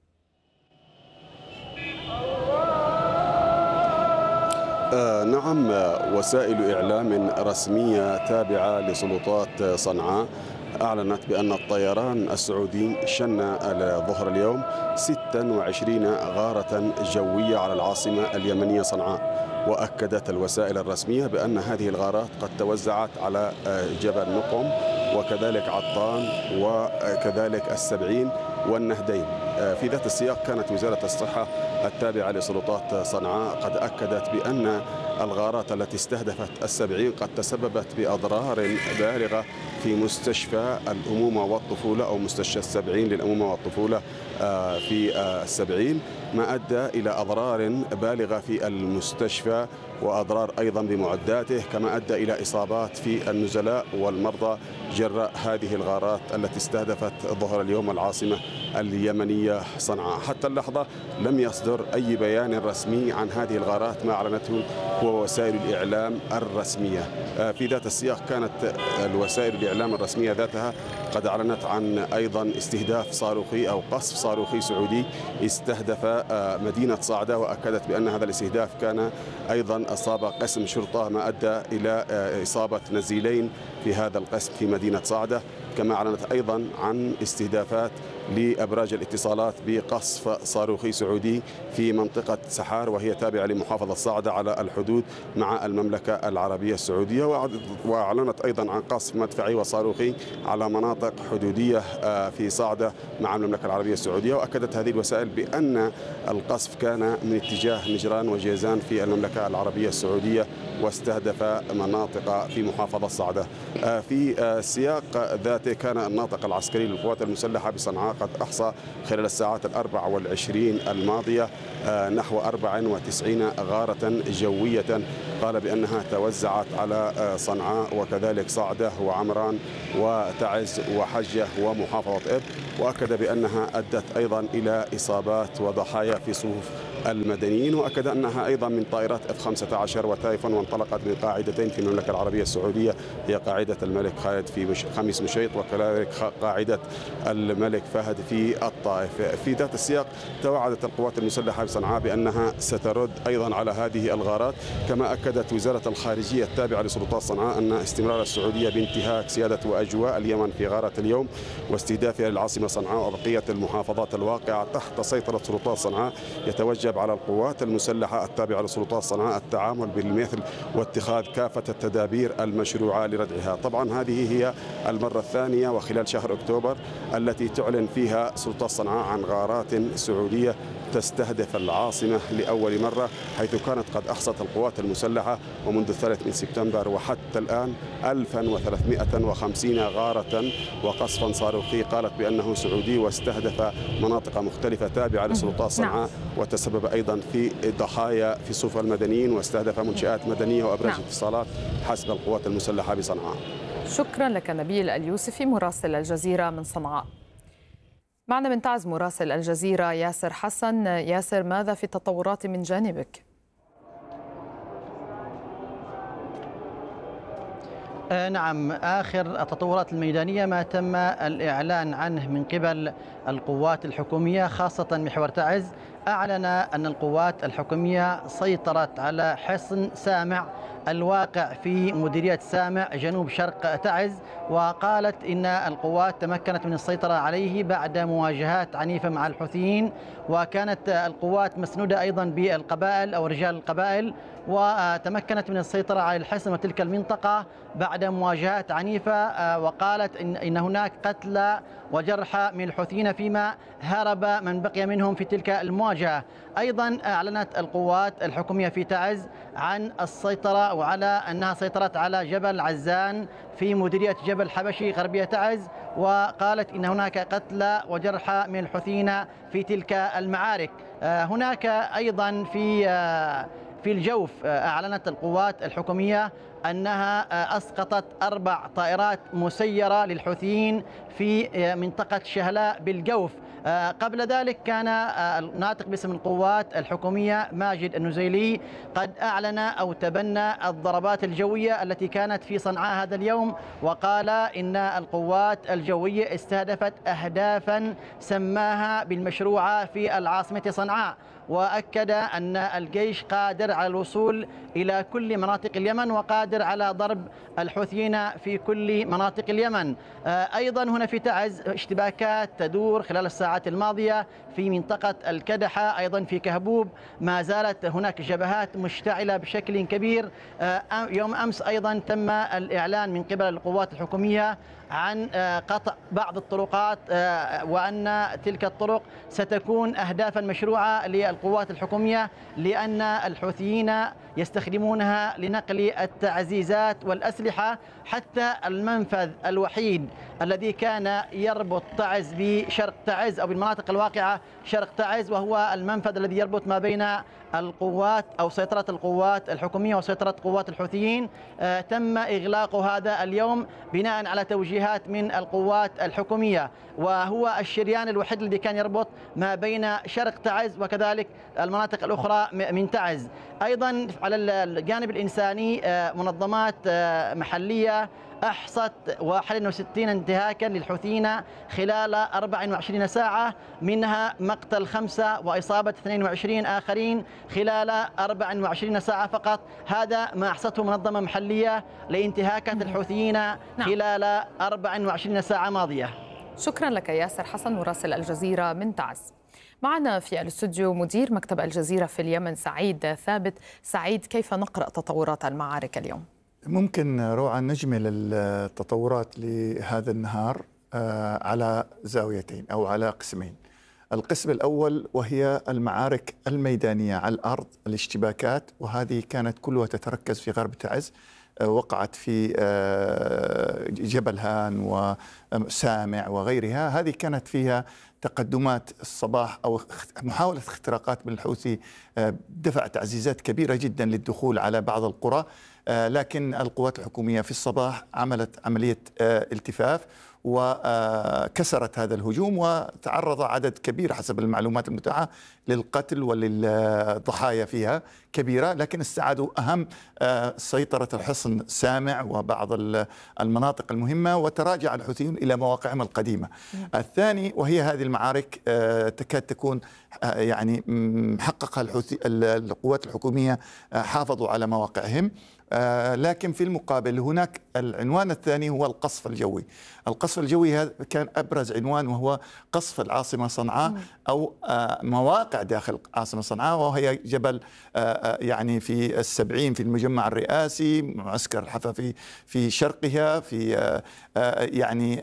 Speaker 9: نعم، وسائل إعلام رسمية تابعة لسلطات صنعاء أعلنت بأن الطيران السعودي شن ظهر اليوم 26 غارة جوية على العاصمة اليمنية صنعاء. وأكدت الوسائل الرسمية بأن هذه الغارات قد توزعت على جبل نقم وكذلك عطان وكذلك السبعين والنهدين. في ذات السياق، كانت وزارة الصحة التابعة لسلطات صنعاء قد أكدت بأن الغارات التي استهدفت السبعين قد تسببت بأضرار بالغة في مستشفى الأمومة والطفولة أو مستشفى السبعين للأمومة والطفولة في السبعين، ما أدى إلى أضرار بالغة في المستشفى وأضرار أيضا بمعداته، كما أدى إلى إصابات في النزلاء والمرضى جراء هذه الغارات التي استهدفت ظهر اليوم العاصمة اليمنية صنعاء. حتى اللحظة لم يصدر أي بيان رسمي عن هذه الغارات، ما أعلنته هو وسائل الإعلام الرسمية. في ذات السياق، كانت الوسائل الإعلام الرسمية ذاتها قد أعلنت عن أيضا استهداف صاروخي أو قصف صاروخي سعودي استهدف مدينة صعدة، وأكدت بأن هذا الاستهداف كان أيضا أصاب قسم شرطة ما أدى إلى إصابة نزيلين في هذا القسم في مدينة صعدة. كما أعلنت أيضا عن استهدافات لأبراج الاتصالات بقصف صاروخي سعودي في منطقة سحار وهي تابعة لمحافظة صعدة على الحدود مع المملكة العربية السعودية. وأعلنت أيضا عن قصف مدفعي وصاروخي على مناطق حدودية في صعدة مع المملكة العربية السعودية. وأكدت هذه الوسائل بأن القصف كان من اتجاه نجران وجيزان في المملكة العربية السعودية واستهدف مناطق في محافظة صعدة. في سياق ذاته كان الناطق العسكري للقوات المسلحة بصنعاء قد أحصى خلال الساعات 24 الماضية نحو 94 غارة جوية قال بأنها توزعت على صنعاء وكذلك صعدة وعمران وتعز وحجة ومحافظة إب، وأكد بأنها أدت أيضا إلى إصابات وضحايا في صفوف المدنيين. وأكد أنها أيضا من طائرات F-15 وتايفون وانطلقت من قاعدتين في المملكة العربية السعودية، هي قاعدة الملك خالد في خميس مشيط وكذلك قاعدة الملك فهد في الطائف. في ذات السياق توعدت القوات المسلحة بصنعاء بأنها سترد أيضا على هذه الغارات. كما أكدت وزارة الخارجية التابعة لسلطات صنعاء أن استمرار السعودية بانتهاك سيادة وأجواء اليمن في غارة اليوم واستهدافها للعاصمة صنعاء وبقية المحافظات الواقعة تحت سيطرة سلطات صنعاء يتوجب على القوات المسلحة التابعة لسلطات صنعاء التعامل بالمثل واتخاذ كافة التدابير المشروعة لردعها. طبعا هذه هي المرة الثانية وخلال شهر أكتوبر التي تعلن فيها سلطات صنعاء عن غارات سعودية تستهدف العاصمة لأول مرة، حيث كانت قد أحصت القوات المسلحة ومنذ 3 سبتمبر وحتى الآن 1350 غارة وقصفا صاروخي قالت بأنه سعودي واستهدف مناطق مختلفة تابعة لسلطات صنعاء وتسبب أيضا في ضحايا في صفوف المدنيين واستهدف منشآت مدنية وأبراج اتصالات حسب القوات المسلحة بصنعاء.
Speaker 2: شكرا لك نبيل اليوسفي مراسل الجزيرة من صنعاء. معنا من تعز مراسل الجزيرة ياسر حسن. ياسر، ماذا في التطورات من جانبك؟
Speaker 10: نعم، آخر التطورات الميدانية ما تم الإعلان عنه من قبل القوات الحكومية خاصة محور تعز. أعلن أن القوات الحكومية سيطرت على حصن سامع الواقع في مديرية سامع جنوب شرق تعز، وقالت إن القوات تمكنت من السيطرة عليه بعد مواجهات عنيفة مع الحوثيين، وكانت القوات مسنودة أيضا بالقبائل أو رجال القبائل، وتمكنت من السيطرة على الحصن وتلك المنطقة بعد مواجهات عنيفة. وقالت إن هناك قتلى وجرحى من الحوثيين فيما هرب من بقي منهم في تلك المواجهة. أيضا أعلنت القوات الحكومية في تعز عن السيطرة وعلى أنها سيطرت على جبل عزان في مديرية جبل حبشي غربية تعز، وقالت إن هناك قتلى وجرحى من الحوثيين في تلك المعارك. هناك أيضا في الجوف أعلنت القوات الحكومية أنها أسقطت 4 طائرات مسيرة للحوثيين في منطقة شهلاء بالجوف. قبل ذلك كان الناطق باسم القوات الحكومية ماجد النزيلي قد أعلن أو تبنى الضربات الجوية التي كانت في صنعاء هذا اليوم، وقال إن القوات الجوية استهدفت أهدافا سماها بالمشروعة في العاصمة صنعاء، وأكد أن الجيش قادر على الوصول إلى كل مناطق اليمن وقادر على ضرب الحوثيين في كل مناطق اليمن. أيضا هنا في تعز اشتباكات تدور خلال الساعات الماضية في منطقة الكدحة، أيضا في كهبوب ما زالت هناك جبهات مشتعلة بشكل كبير. يوم أمس أيضا تم الإعلان من قبل القوات الحكومية عن قطع بعض الطرقات، وأن تلك الطرق ستكون أهدافا مشروعة للقوات الحكومية لأن الحوثيين يستخدمونها لنقل التعزيزات والأسلحة. حتى المنفذ الوحيد الذي كان يربط تعز بشرق تعز أو بالمناطق الواقعة شرق تعز، وهو المنفذ الذي يربط ما بين القوات أو سيطرة القوات الحكومية وسيطرة قوات الحوثيين، تم إغلاق هذا اليوم بناء على توجيهات من القوات الحكومية، وهو الشريان الوحيد الذي كان يربط ما بين شرق تعز وكذلك المناطق الأخرى من تعز. أيضا على الجانب الإنساني منظمات محلية أحصت 61 انتهاكا للحوثيين خلال 24 ساعة، منها مقتل 5 وإصابة 22 آخرين خلال 24 ساعة فقط. هذا ما أحصته منظمة محلية لانتهاكات الحوثيين خلال 24 ساعة ماضية.
Speaker 2: شكرا لك ياسر حسن مراسل الجزيرة من تعز. معنا في الاستوديو مدير مكتب الجزيرة في اليمن سعيد ثابت. سعيد، كيف نقرأ تطورات المعارك اليوم؟
Speaker 11: ممكن روعة نجمل التطورات لهذا النهار على زاويتين أو على قسمين. القسم الأول وهي المعارك الميدانية على الأرض، الاشتباكات، وهذه كانت كلها تتركز في غرب تعز. وقعت في جبل هان وسامع وغيرها. هذه كانت فيها تقدمات الصباح أو محاولة اختراقات من الحوثي، دفع تعزيزات كبيرة جدا للدخول على بعض القرى، لكن القوات الحكومية في الصباح عملت عملية التفاف وكسرت هذا الهجوم، وتعرض عدد كبير حسب المعلومات المتاحة للقتل وللضحايا فيها كبيرة، لكن استعادوا أهم سيطرة الحصن سامع وبعض المناطق المهمة، وتراجع الحوثيون إلى مواقعهم القديمة. الثاني وهي هذه المعارك تكاد تكون يعني حققها القوات الحكومية، حافظوا على مواقعهم، لكن في المقابل هناك العنوان الثاني هو القصف الجوي. القصف الجوي هذا كان أبرز عنوان، وهو قصف العاصمة صنعاء أو مواقع داخل عاصمة صنعاء، وهي جبل يعني في 70 في المجمع الرئاسي، معسكر الحفا في شرقها، في يعني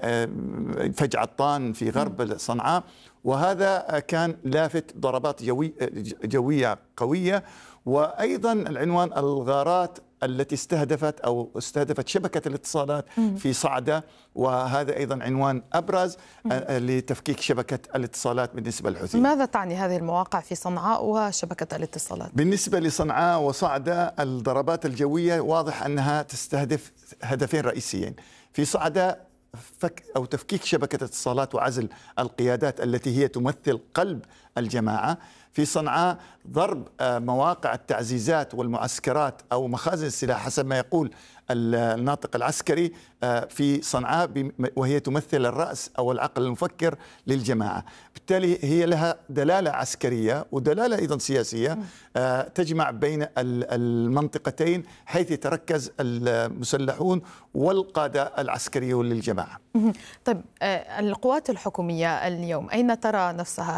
Speaker 11: فج عطان في غرب صنعاء. وهذا كان لافت ضربات جوية قوية. وأيضا العنوان الغارات التي استهدفت شبكة الاتصالات في صعدة، وهذا أيضا عنوان أبرز لتفكيك شبكة الاتصالات بالنسبة للحوثيين.
Speaker 2: ماذا تعني هذه المواقع في صنعاء وشبكة الاتصالات؟
Speaker 11: بالنسبة لصنعاء وصعدة الضربات الجوية واضح أنها تستهدف هدفين رئيسيين. في صعدة تفكيك شبكة الاتصالات وعزل القيادات التي هي تمثل قلب الجماعة. في صنعاء ضرب مواقع التعزيزات والمعسكرات أو مخازن السلاح حسب ما يقول الناطق العسكري في صنعاء، وهي تمثل الرأس أو العقل المفكر للجماعة. بالتالي هي لها دلالة عسكرية ودلالة أيضا سياسية تجمع بين المنطقتين، حيث يتركز المسلحون والقادة العسكريون للجماعة.
Speaker 2: طيب القوات الحكومية اليوم أين ترى نفسها؟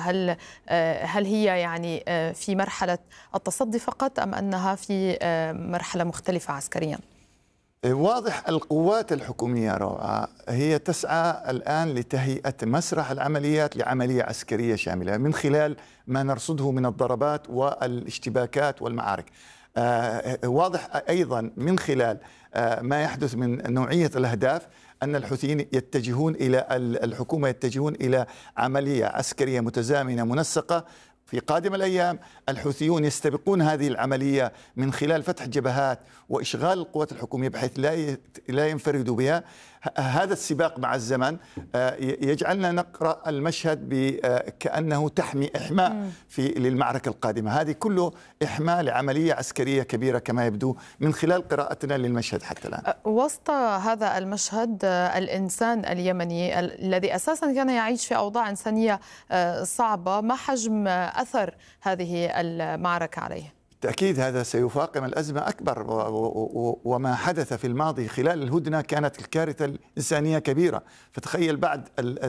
Speaker 2: هل هي يعني في مرحلة التصدي فقط أم أنها في مرحلة مختلفة عسكريا؟
Speaker 11: واضح القوات الحكومية روعة هي تسعى الآن لتهيئة مسرح العمليات لعملية عسكرية شاملة من خلال ما نرصده من الضربات والاشتباكات والمعارك. واضح أيضا من خلال ما يحدث من نوعية الأهداف أن الحوثيين يتجهون إلى الحكومة، يتجهون إلى عملية عسكرية متزامنة منسقة. في قادم الأيام الحوثيون يستبقون هذه العملية من خلال فتح جبهات وإشغال القوات الحكومية بحيث لا ينفردوا بها. هذا السباق مع الزمن يجعلنا نقرأ المشهد كأنه إحماء للمعركة القادمة. هذه كله إحماء لعملية عسكرية كبيرة كما يبدو من خلال قراءتنا للمشهد حتى الآن.
Speaker 2: وسط هذا المشهد الإنسان اليمني الذي أساسا كان يعيش في أوضاع إنسانية صعبة، ما حجم أثر هذه المعركة عليه؟
Speaker 11: بالتأكيد هذا سيفاقم الأزمة أكبر، وما حدث في الماضي خلال الهدنة كانت الكارثة الإنسانية كبيرة، فتخيل بعد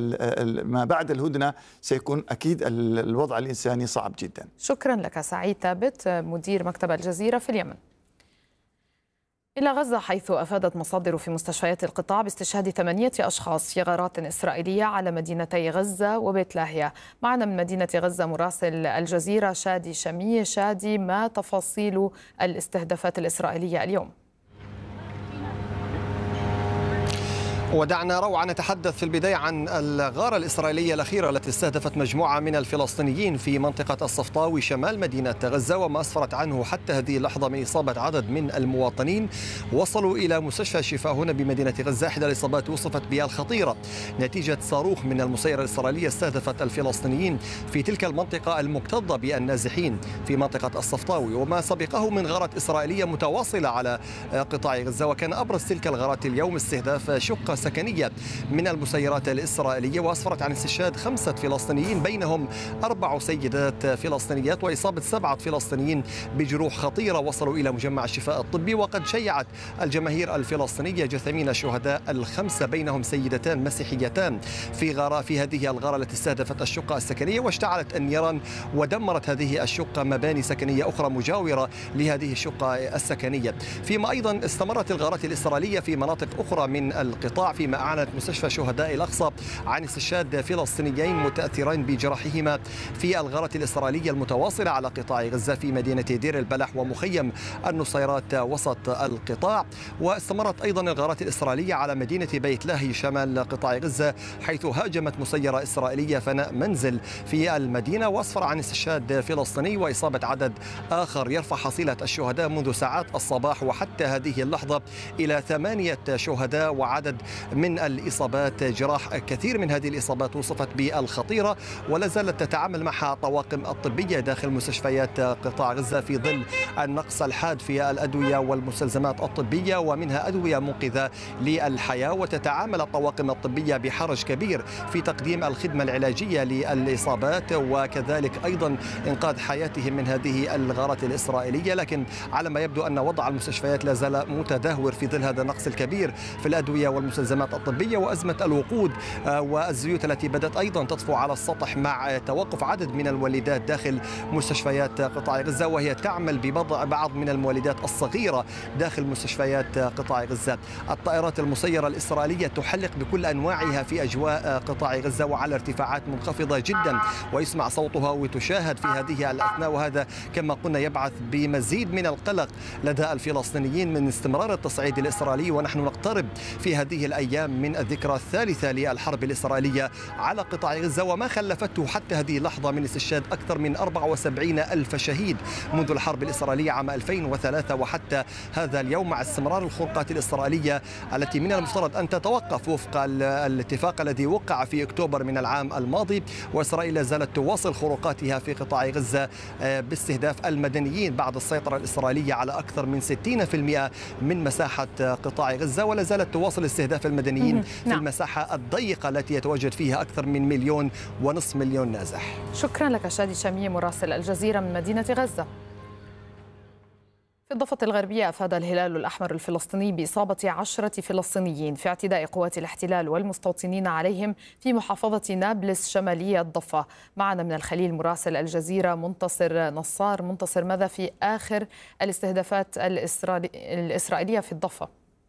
Speaker 11: ما بعد الهدنة سيكون أكيد الوضع الإنساني صعب جدا.
Speaker 2: شكرا لك سعيد ثابت مدير مكتب الجزيرة في اليمن. إلى غزة، حيث أفادت مصادر في مستشفيات القطاع باستشهاد 8 أشخاص في غارات إسرائيلية على مدينتي غزة وبيت لاهيا. معنا من مدينة غزة مراسل الجزيرة شادي شمية. شادي، ما تفاصيل الاستهدافات الإسرائيلية اليوم؟
Speaker 12: ودعنا روعة نتحدث في البداية عن الغارة الإسرائيلية الأخيرة التي استهدفت مجموعة من الفلسطينيين في منطقة الصفطاوي شمال مدينة غزة، وما أسفرت عنه حتى هذه اللحظة من إصابة عدد من المواطنين وصلوا إلى مستشفى الشفاء هنا بمدينة غزة. إحدى الإصابات وصفت بها الخطيرة نتيجة صاروخ من المسيرة الإسرائيلية استهدفت الفلسطينيين في تلك المنطقة المكتظة بالنازحين في منطقة الصفطاوي، وما سبقه من غارة إسرائيلية متواصلة على قطاع غزة. وكان أبرز تلك الغارات اليوم استهداف شقة سكنية من المسيرات الإسرائيلية، وأسفرت عن استشهاد 5 فلسطينيين بينهم 4 سيدات فلسطينيات، وإصابة 7 فلسطينيين بجروح خطيرة وصلوا إلى مجمع الشفاء الطبي. وقد شيعت الجماهير الفلسطينية جثامين الشهداء ال5 بينهم سيدتان مسيحيتان في هذه الغارة التي استهدفت الشقة السكنية، واشتعلت النيران ودمرت هذه الشقة مباني سكنية أخرى مجاورة لهذه الشقة السكنية. فيما أيضا استمرت الغارات الإسرائيلية في مناطق أخرى من القطاع، فيما أعلنت مستشفى شهداء الأقصى عن استشهاد فلسطينيين متأثرين بجراحهما في الغارة الإسرائيلية المتواصلة على قطاع غزة في مدينة دير البلح ومخيم النصيرات وسط القطاع. واستمرت أيضا الغارات الإسرائيلية على مدينة بيت لاهي شمال قطاع غزة، حيث هاجمت مسيرة إسرائيلية فناء منزل في المدينة، وأسفر عن استشهاد فلسطيني وإصابة عدد آخر، يرفع حصيلة الشهداء منذ ساعات الصباح وحتى هذه اللحظة إلى 8 شهداء، وعدد من الإصابات جراح. كثير من هذه الإصابات وصفت بالخطيرة، ولا زالت تتعامل معها الطواقم الطبية داخل مستشفيات قطاع غزة في ظل النقص الحاد في الأدوية والمستلزمات الطبية، ومنها أدوية منقذة للحياة. وتتعامل الطواقم الطبية بحرج كبير في تقديم الخدمة العلاجية للإصابات، وكذلك أيضا إنقاذ حياتهم من هذه الغارات الإسرائيلية. لكن على ما يبدو أن وضع المستشفيات لا زال متدهور في ظل هذا النقص الكبير في الأدوية والمستلزمات الطبية، وأزمة الوقود والزيوت التي بدأت أيضا تطفو على السطح مع توقف عدد من الوليدات داخل مستشفيات قطاع غزة، وهي تعمل ببضع بعض من المولدات الصغيرة داخل مستشفيات قطاع غزة. الطائرات المسيرة الإسرائيلية تحلق بكل أنواعها في أجواء قطاع غزة وعلى ارتفاعات منخفضة جدا، ويسمع صوتها وتشاهد في هذه الأثناء، وهذا كما قلنا يبعث بمزيد من القلق لدى الفلسطينيين من استمرار التصعيد الإسرائيلي. ونحن نقترب في هذه الأيام من الذكرى الثالثة للحرب الإسرائيلية على قطاع غزة، وما خلفته حتى هذه اللحظة من استشهاد أكثر من 74 ألف شهيد منذ الحرب الإسرائيلية عام 2003 وحتى هذا اليوم، مع استمرار الخروقات الإسرائيلية التي من المفترض أن تتوقف وفق الاتفاق الذي وقع في أكتوبر من العام الماضي. وإسرائيل لا زالت تواصل خروقاتها في قطاع غزة باستهداف المدنيين بعد السيطرة الإسرائيلية على أكثر من 60% من مساحة قطاع غزة، ولا زالت تواصل استهداف المدنيين في المساحة الضيقة التي يتواجد فيها أكثر من 1.5 مليون نازح.
Speaker 2: شكرا لك شادي شامية مراسل الجزيرة من مدينة غزة. في الضفة الغربية أفاد الهلال الأحمر الفلسطيني بإصابة 10 فلسطينيين في اعتداء قوات الاحتلال والمستوطنين عليهم في محافظة نابلس شمالية الضفة. معنا من الخليل مراسل الجزيرة منتصر نصار. منتصر، ماذا في آخر الاستهدافات الإسرائيلية في الضفة؟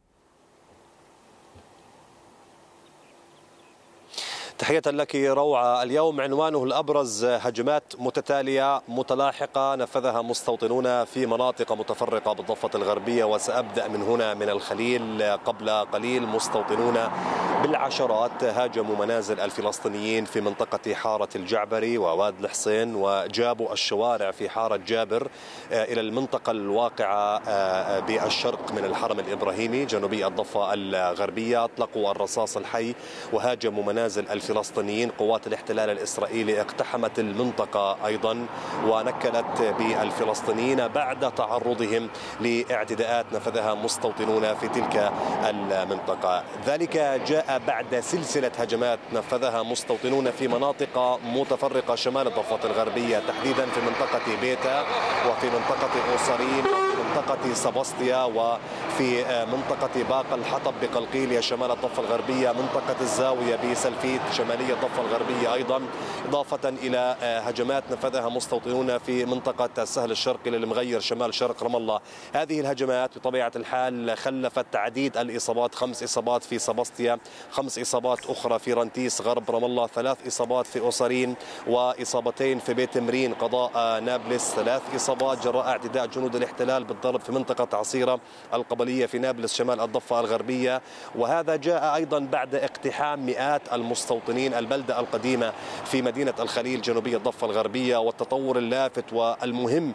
Speaker 13: تحية لك روعة. اليوم عنوانه الأبرز هجمات متتالية متلاحقة نفذها مستوطنون في مناطق متفرقة بالضفة الغربية، وسأبدأ من هنا من الخليل. قبل قليل مستوطنون بالعشرات هاجموا منازل الفلسطينيين في منطقة حارة الجعبري وواد الحصين، وجابوا الشوارع في حارة جابر إلى المنطقة الواقعة بالشرق من الحرم الإبراهيمي جنوبي الضفة الغربية. أطلقوا الرصاص الحي وهاجموا منازل الفلسطينيين. قوات الاحتلال الإسرائيلي اقتحمت المنطقة أيضا ونكلت بالفلسطينيين بعد تعرضهم لاعتداءات نفذها مستوطنون في تلك المنطقة. ذلك جاء بعد سلسلة هجمات نفذها مستوطنون في مناطق متفرقة شمال الضفة الغربية، تحديدا في منطقة بيتا وفي منطقة أوصرين وفي منطقة سباسطيا وفي منطقة باقة الحطب بقلقيلية شمال الضفة الغربية، منطقة الزاوية بسلفيت شمالية الضفة الغربية أيضا، إضافة إلى هجمات نفذها مستوطنون في منطقة السهل الشرقي للمغير شمال شرق رام الله. هذه الهجمات بطبيعة الحال خلفت تعديد الإصابات، 5 إصابات في سباسطيا، 5 إصابات أخرى في رنتيس غرب رام الله، 3 إصابات في أوصرين، وإصابتين في بيت مرين قضاء نابلس، 3 إصابات جراء اعتداء جنود الاحتلال بالضرب في منطقة عصيرة القبلية في نابلس شمال الضفة الغربية، وهذا جاء أيضا بعد اقتحام مئات المستوطنين البلدة القديمة في مدينة الخليل جنوبي الضفة الغربية. والتطور اللافت والمهم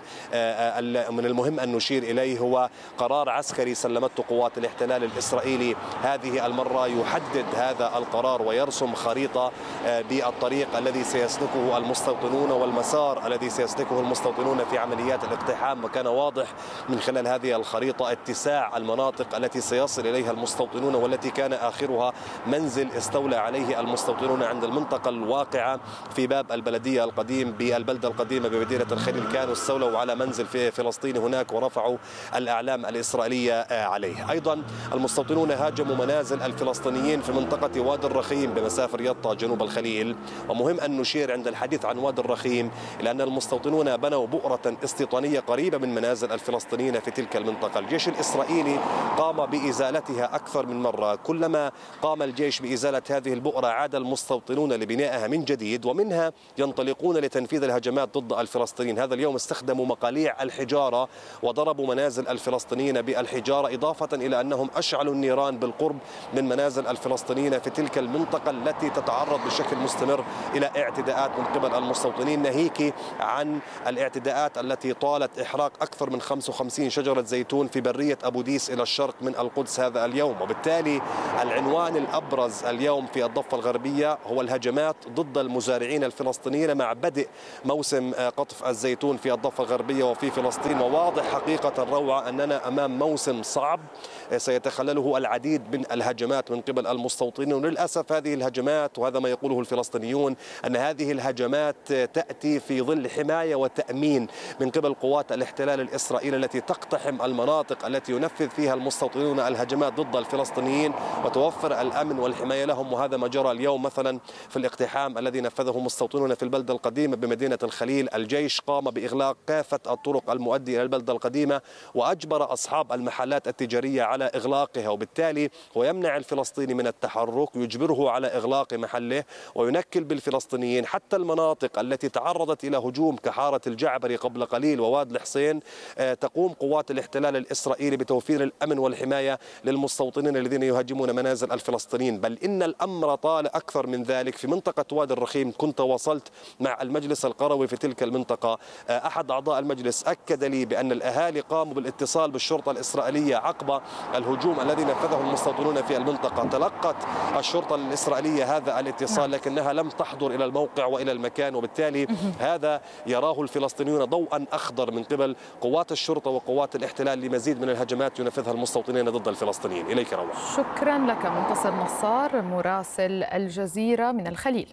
Speaker 13: من المهم أن نشير إليه هو قرار عسكري سلمته قوات الاحتلال الإسرائيلي هذه المرة يحدد هذا القرار ويرسم خريطة بالطريق الذي سيسلكه المستوطنون والمسار الذي سيسلكه المستوطنون في عمليات الاقتحام. وكان واضح من خلال هذه الخريطة اتساع المناطق التي سيصل إليها المستوطنون، والتي كان آخرها منزل استولى عليه المستوطنون عند المنطقة الواقعة في باب البلدية القديم بالبلدة القديمة بمدينة الخليل. كانوا استولوا على منزل في فلسطين هناك ورفعوا الأعلام الإسرائيلية عليه. أيضا المستوطنون هاجموا منازل الفلسطينيين في منطقة وادي الرخيم بمسافة رياض جنوب الخليل. ومهم أن نشير عند الحديث عن وادي الرخيم إلى أن المستوطنون بنوا بؤرة استيطانية قريبة من منازل الفلسطينيين في تلك المنطقة. الجيش الإسرائيلي قام بإزالتها أكثر من مرة. كلما قام الجيش بإزالة هذه البؤرة عاد المستوطنون لبنائها من جديد، ومنها ينطلقون لتنفيذ الهجمات ضد الفلسطينيين. هذا اليوم استخدموا مقاليع الحجارة وضربوا منازل الفلسطينيين بالحجارة، إضافة إلى أنهم أشعلوا النيران بالقرب من منازل الفلسطينيين في تلك المنطقة التي تتعرض بشكل مستمر إلى اعتداءات من قبل المستوطنين، ناهيك عن الاعتداءات التي طالت إحراق أكثر من 55 شجرة زيتون في برية أبو ديس إلى الشرق من القدس هذا اليوم. وبالتالي العنوان الأبرز اليوم في الضفة الغربية هو الهجمات ضد المزارعين الفلسطينيين مع بدء موسم قطف الزيتون في الضفة الغربية وفي فلسطين. وواضح حقيقة الروعة أننا أمام موسم صعب سيتخلله العديد من الهجمات من قبل المستوطنين. وللأسف هذه الهجمات، وهذا ما يقوله الفلسطينيون، أن هذه الهجمات تأتي في ظل حماية وتأمين من قبل قوات الاحتلال الإسرائيلي التي تقتحم المناطق التي ينفذ فيها المستوطنون الهجمات ضد الفلسطينيين وتوفر الأمن والحماية لهم. وهذا ما جرى اليوم مثلا في الاقتحام الذي نفذه مستوطنون في البلدة القديمة بمدينة الخليل. الجيش قام بإغلاق كافة الطرق المؤدية إلى البلدة القديمة وأجبر أصحاب المحلات التجارية على إغلاقها، وبالتالي هو يمنع الفلسطيني من التحرك، يجبره على إغلاق محله وينكل بالفلسطينيين. حتى المناطق التي تعرضت إلى هجوم كحارة الجعبري قبل قليل وواد الحسين تقوم قوات الاحتلال الإسرائيلي بتوفير الأمن والحماية للمستوطنين الذين يهاجمون منازل الفلسطينيين. بل إن الأمر طال أكثر من ذلك. في منطقة وادي الرخيم كنت وصلت مع المجلس القروي في تلك المنطقة، أحد أعضاء المجلس أكد لي بأن الأهالي قاموا بالاتصال بالشرطة الإسرائيلية عقب الهجوم الذي نفذه المستوطنون في المنطقة. تلقت الشرطة الإسرائيلية هذا الاتصال لكنها لم تحضر إلى الموقع وإلى المكان، وبالتالي هذا يراه الفلسطينيون ضوءا أخضر من قبل قوات الشرطة وقوات الاحتلال لمزيد من الهجمات ينفذها المستوطنين ضد الفلسطينيين. إليك روعة.
Speaker 2: شكرا لك منتصر نصار مراسل الجزيرة من الخليل.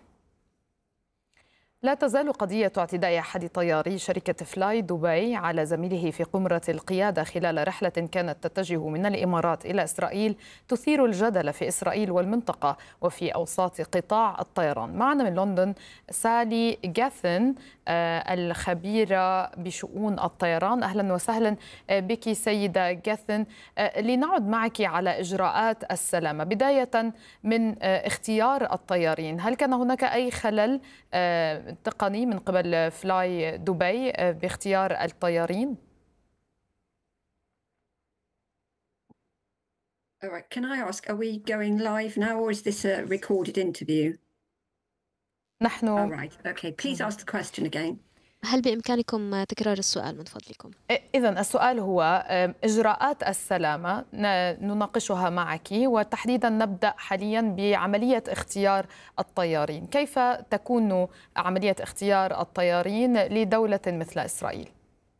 Speaker 2: لا تزال قضية اعتداء أحد طياري شركة فلاي دبي على زميله في قمرة القيادة خلال رحلة كانت تتجه من الإمارات إلى إسرائيل تثير الجدل في إسرائيل والمنطقة وفي أوساط قطاع الطيران. معنا من لندن سالي جاثن الخبيرة بشؤون الطيران. أهلا وسهلا بك سيدة جاثن. لنعد معك على إجراءات السلامة بداية من اختيار الطيارين. هل كان هناك أي خلل تقني من قبل فلاي دبي باختيار الطيارين؟
Speaker 14: All right. Can I ask, are we going live now or is this a recorded interview?
Speaker 2: نحن
Speaker 14: All right. Okay. Please ask the question again.
Speaker 15: هل بإمكانكم تكرار السؤال من فضلكم؟
Speaker 2: إذن السؤال هو إجراءات السلامة نناقشها معك، وتحديدا نبدأ حاليا بعملية اختيار الطيارين. كيف تكون عملية اختيار الطيارين لدولة مثل إسرائيل؟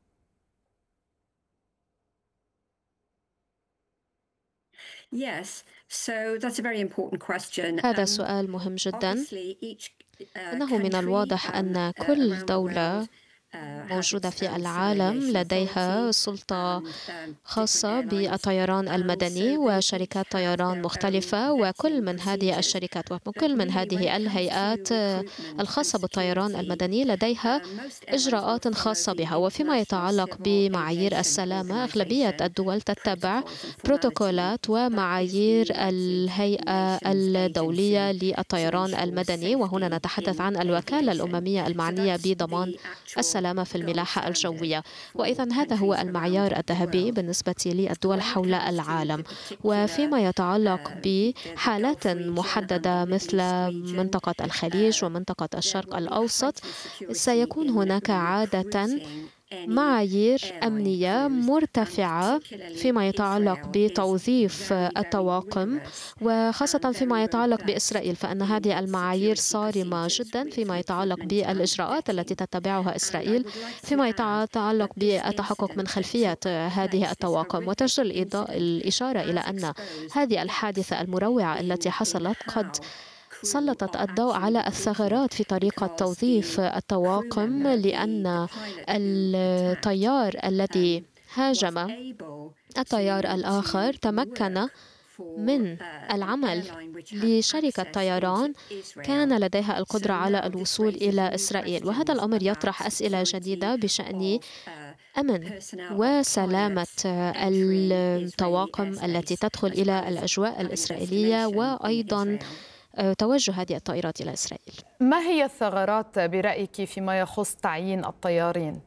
Speaker 14: Yes. So that's a very important question.
Speaker 15: هذا سؤال مهم جدا. إنه من الواضح أن كل دولة موجودة في العالم لديها سلطة خاصة بالطيران المدني وشركات طيران مختلفة، وكل من هذه الشركات وكل من هذه الهيئات الخاصة بالطيران المدني لديها إجراءات خاصة بها. وفيما يتعلق بمعايير السلامة، أغلبية الدول تتبع بروتوكولات ومعايير الهيئة الدولية للطيران المدني، وهنا نتحدث عن الوكالة الأممية المعنية بضمان السلامة السلامة في الملاحة الجوية. وإذا هذا هو المعيار الذهبي بالنسبة للدول حول العالم. وفيما يتعلق بحالات محددة مثل منطقة الخليج ومنطقة الشرق الأوسط، سيكون هناك عادة معايير أمنية مرتفعة فيما يتعلق بتوظيف الطواقم، وخاصة فيما يتعلق بإسرائيل، فإن هذه المعايير صارمة جدا فيما يتعلق بالإجراءات التي تتبعها إسرائيل فيما يتعلق بالتحقق من خلفية هذه الطواقم. وتجدر الإشارة إلى أن هذه الحادثة المروعة التي حصلت قد سلطت الضوء على الثغرات في طريقة توظيف الطواقم، لأن الطيار الذي هاجم الطيار الآخر تمكن من العمل لشركة طيران كان لديها القدرة على الوصول إلى إسرائيل. وهذا الأمر يطرح أسئلة جديدة بشأن أمن وسلامة الطواقم التي تدخل إلى الأجواء الإسرائيلية، وأيضا توجه هذه الطائرات إلى إسرائيل.
Speaker 2: ما هي الثغرات برأيك فيما يخص تعيين الطيارين؟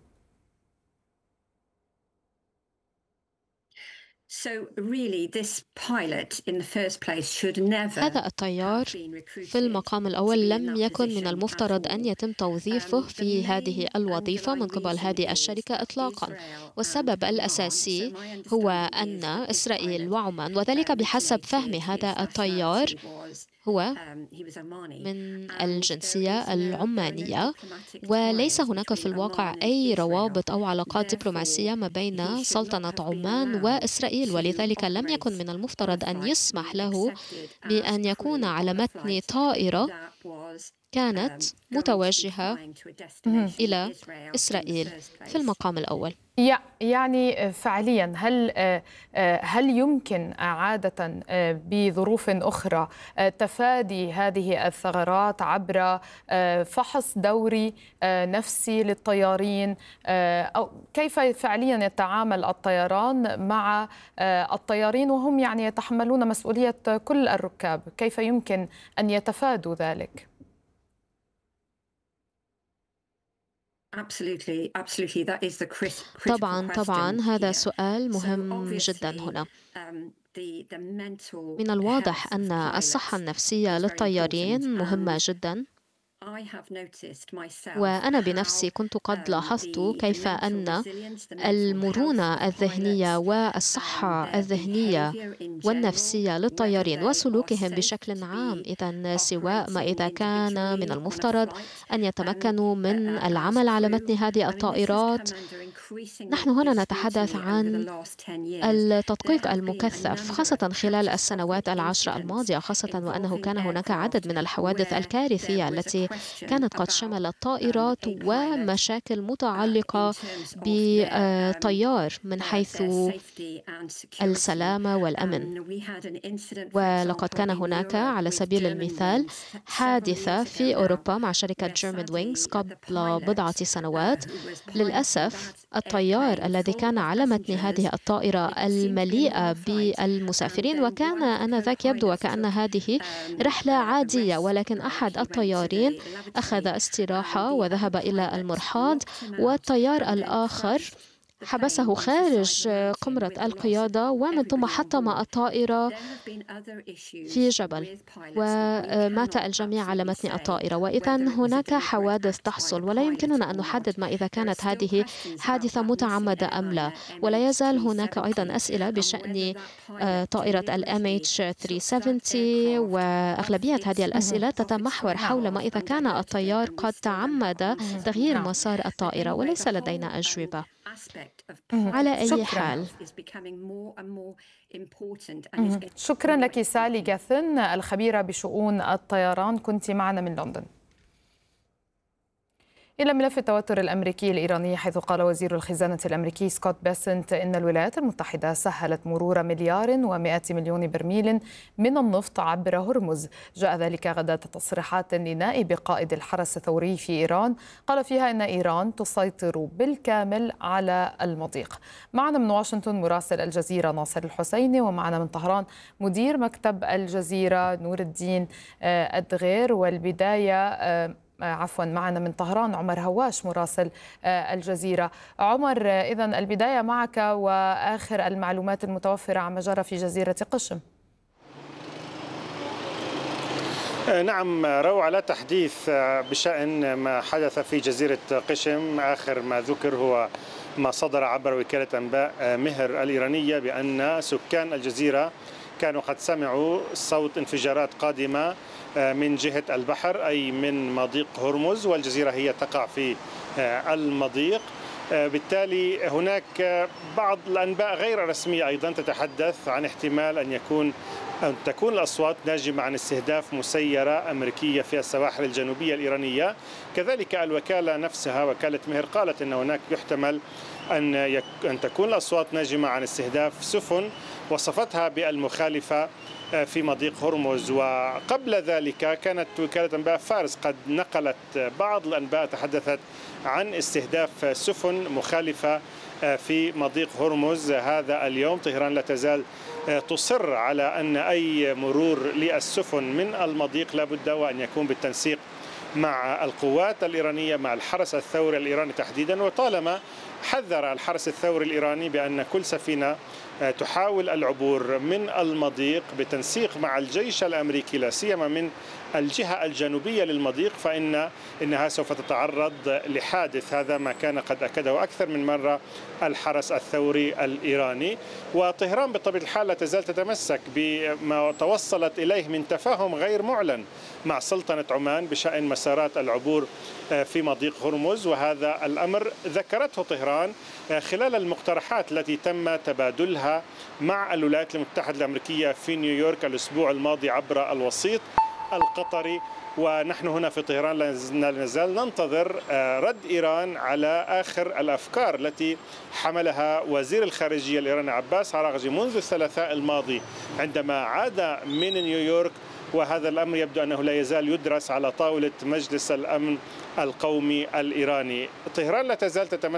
Speaker 15: هذا الطيار في المقام الأول لم يكن من المفترض أن يتم توظيفه في هذه الوظيفة من قبل هذه الشركة إطلاقا. والسبب الأساسي هو أن إسرائيل وعمان، وذلك بحسب فهم هذا الطيار، هو من الجنسية العمانية، وليس هناك في الواقع أي روابط أو علاقات دبلوماسية ما بين سلطنة عمان وإسرائيل، ولذلك لم يكن من المفترض أن يسمح له بأن يكون على متن طائرة كانت متوجهة إلى إسرائيل في المقام الأول.
Speaker 2: يعني فعليا هل يمكن عادة بظروف أخرى تفادي هذه الثغرات عبر فحص دوري نفسي للطيارين؟ أو كيف فعليا يتعامل الطيران مع الطيارين وهم يعني يتحملون مسؤولية كل الركاب؟ كيف يمكن أن يتفادوا ذلك؟
Speaker 15: طبعا هذا سؤال مهم جدا هنا. من الواضح أن الصحة النفسية للطيارين مهمة جدا، وأنا بنفسي كنت قد لاحظت كيف أن المرونة الذهنية والصحة الذهنية والنفسية للطيارين وسلوكهم بشكل عام، إذن سواء ما إذا كان من المفترض أن يتمكنوا من العمل على متن هذه الطائرات. نحن هنا نتحدث عن التدقيق المكثف خاصة خلال السنوات العشر الماضية، خاصة وأنه كان هناك عدد من الحوادث الكارثية التي كانت قد شملت طائرات ومشاكل متعلقة بطيار من حيث السلامة والأمن. ولقد كان هناك على سبيل المثال حادثة في أوروبا مع شركة Germanwings قبل بضعة سنوات. للأسف الطيار الذي كان على متن هذه الطائرة المليئة بالمسافرين، وكان آنذاك يبدو وكأن هذه رحلة عادية، ولكن أحد الطيارين أخذ استراحة وذهب إلى المرحاض، والطيار الآخر حبسه خارج قمرة القيادة ومن ثم حطم الطائرة في جبل، ومات الجميع على متن الطائرة. وإذا هناك حوادث تحصل ولا يمكننا أن نحدد ما إذا كانت هذه حادثة متعمدة أم لا. ولا يزال هناك أيضا أسئلة بشأن طائرة MH370، وأغلبية هذه الأسئلة تتمحور حول ما إذا كان الطيار قد تعمد تغيير مسار الطائرة، وليس لدينا أجوبة. على أي حال،
Speaker 2: شكرا لك سالي جاثن الخبيرة بشؤون الطيران، كنت معنا من لندن. إلى ملف التوتر الأمريكي الإيراني، حيث قال وزير الخزانة الأمريكي سكوت بيسنت إن الولايات المتحدة سهلت مرور 1,100,000,000 برميل من النفط عبر هرمز. جاء ذلك غدا تصريحات لنائب قائد الحرس الثوري في إيران قال فيها إن إيران تسيطر بالكامل على المضيق. معنا من واشنطن مراسل الجزيرة ناصر الحسيني، ومعنا من طهران مدير مكتب الجزيرة نور الدين الدغير. والبداية معنا من طهران عمر هواش مراسل الجزيرة. عمر، إذن البداية معك وآخر المعلومات المتوفرة عما جرى في جزيرة قشم.
Speaker 1: نعم روعة، لا تحديث بشأن ما حدث في جزيرة قشم. آخر ما ذكر هو ما صدر عبر وكالة أنباء مهر الإيرانية بأن سكان الجزيرة كانوا قد سمعوا صوت انفجارات قادمة من جهة البحر، أي من مضيق هرمز، والجزيرة هي تقع في المضيق. بالتالي هناك بعض الأنباء غير رسمية أيضا تتحدث عن احتمال أن تكون الأصوات ناجمة عن استهداف مسيرة أمريكية في السواحل الجنوبية الإيرانية. كذلك الوكالة نفسها وكالة مهر قالت أن هناك يحتمل أن تكون الأصوات ناجمة عن استهداف سفن وصفتها بالمخالفة في مضيق هرمز. وقبل ذلك كانت وكالة أنباء فارس قد نقلت بعض الأنباء تحدثت عن استهداف سفن مخالفة في مضيق هرمز هذا اليوم. طهران لا تزال تصر على أن أي مرور للسفن من المضيق لابد وأن يكون بالتنسيق مع القوات الإيرانية، مع الحرس الثوري الإيراني تحديدا. وطالما حذر الحرس الثوري الإيراني بأن كل سفينة تحاول العبور من المضيق بالتنسيق مع الجيش الأمريكي لا سيما من الجهة الجنوبية للمضيق فإنها سوف تتعرض لحادث. هذا ما كان قد أكده أكثر من مرة الحرس الثوري الإيراني. وطهران بطبيعة الحال لا تزال تتمسك بما توصلت إليه من تفاهم غير معلن مع سلطنة عمان بشأن مسارات العبور في مضيق هرمز، وهذا الأمر ذكرته طهران خلال المقترحات التي تم تبادلها مع الولايات المتحدة الأمريكية في نيويورك الأسبوع الماضي عبر الوسيط القطري. ونحن هنا في طهران لا نزال ننتظر رد إيران على آخر الأفكار التي حملها وزير الخارجية الإيراني عباس عراغجي منذ الثلاثاء الماضي عندما عاد من نيويورك، وهذا الأمر يبدو أنه لا يزال يدرس على طاولة مجلس الأمن القومي الإيراني. طهران لا تزال تتمسك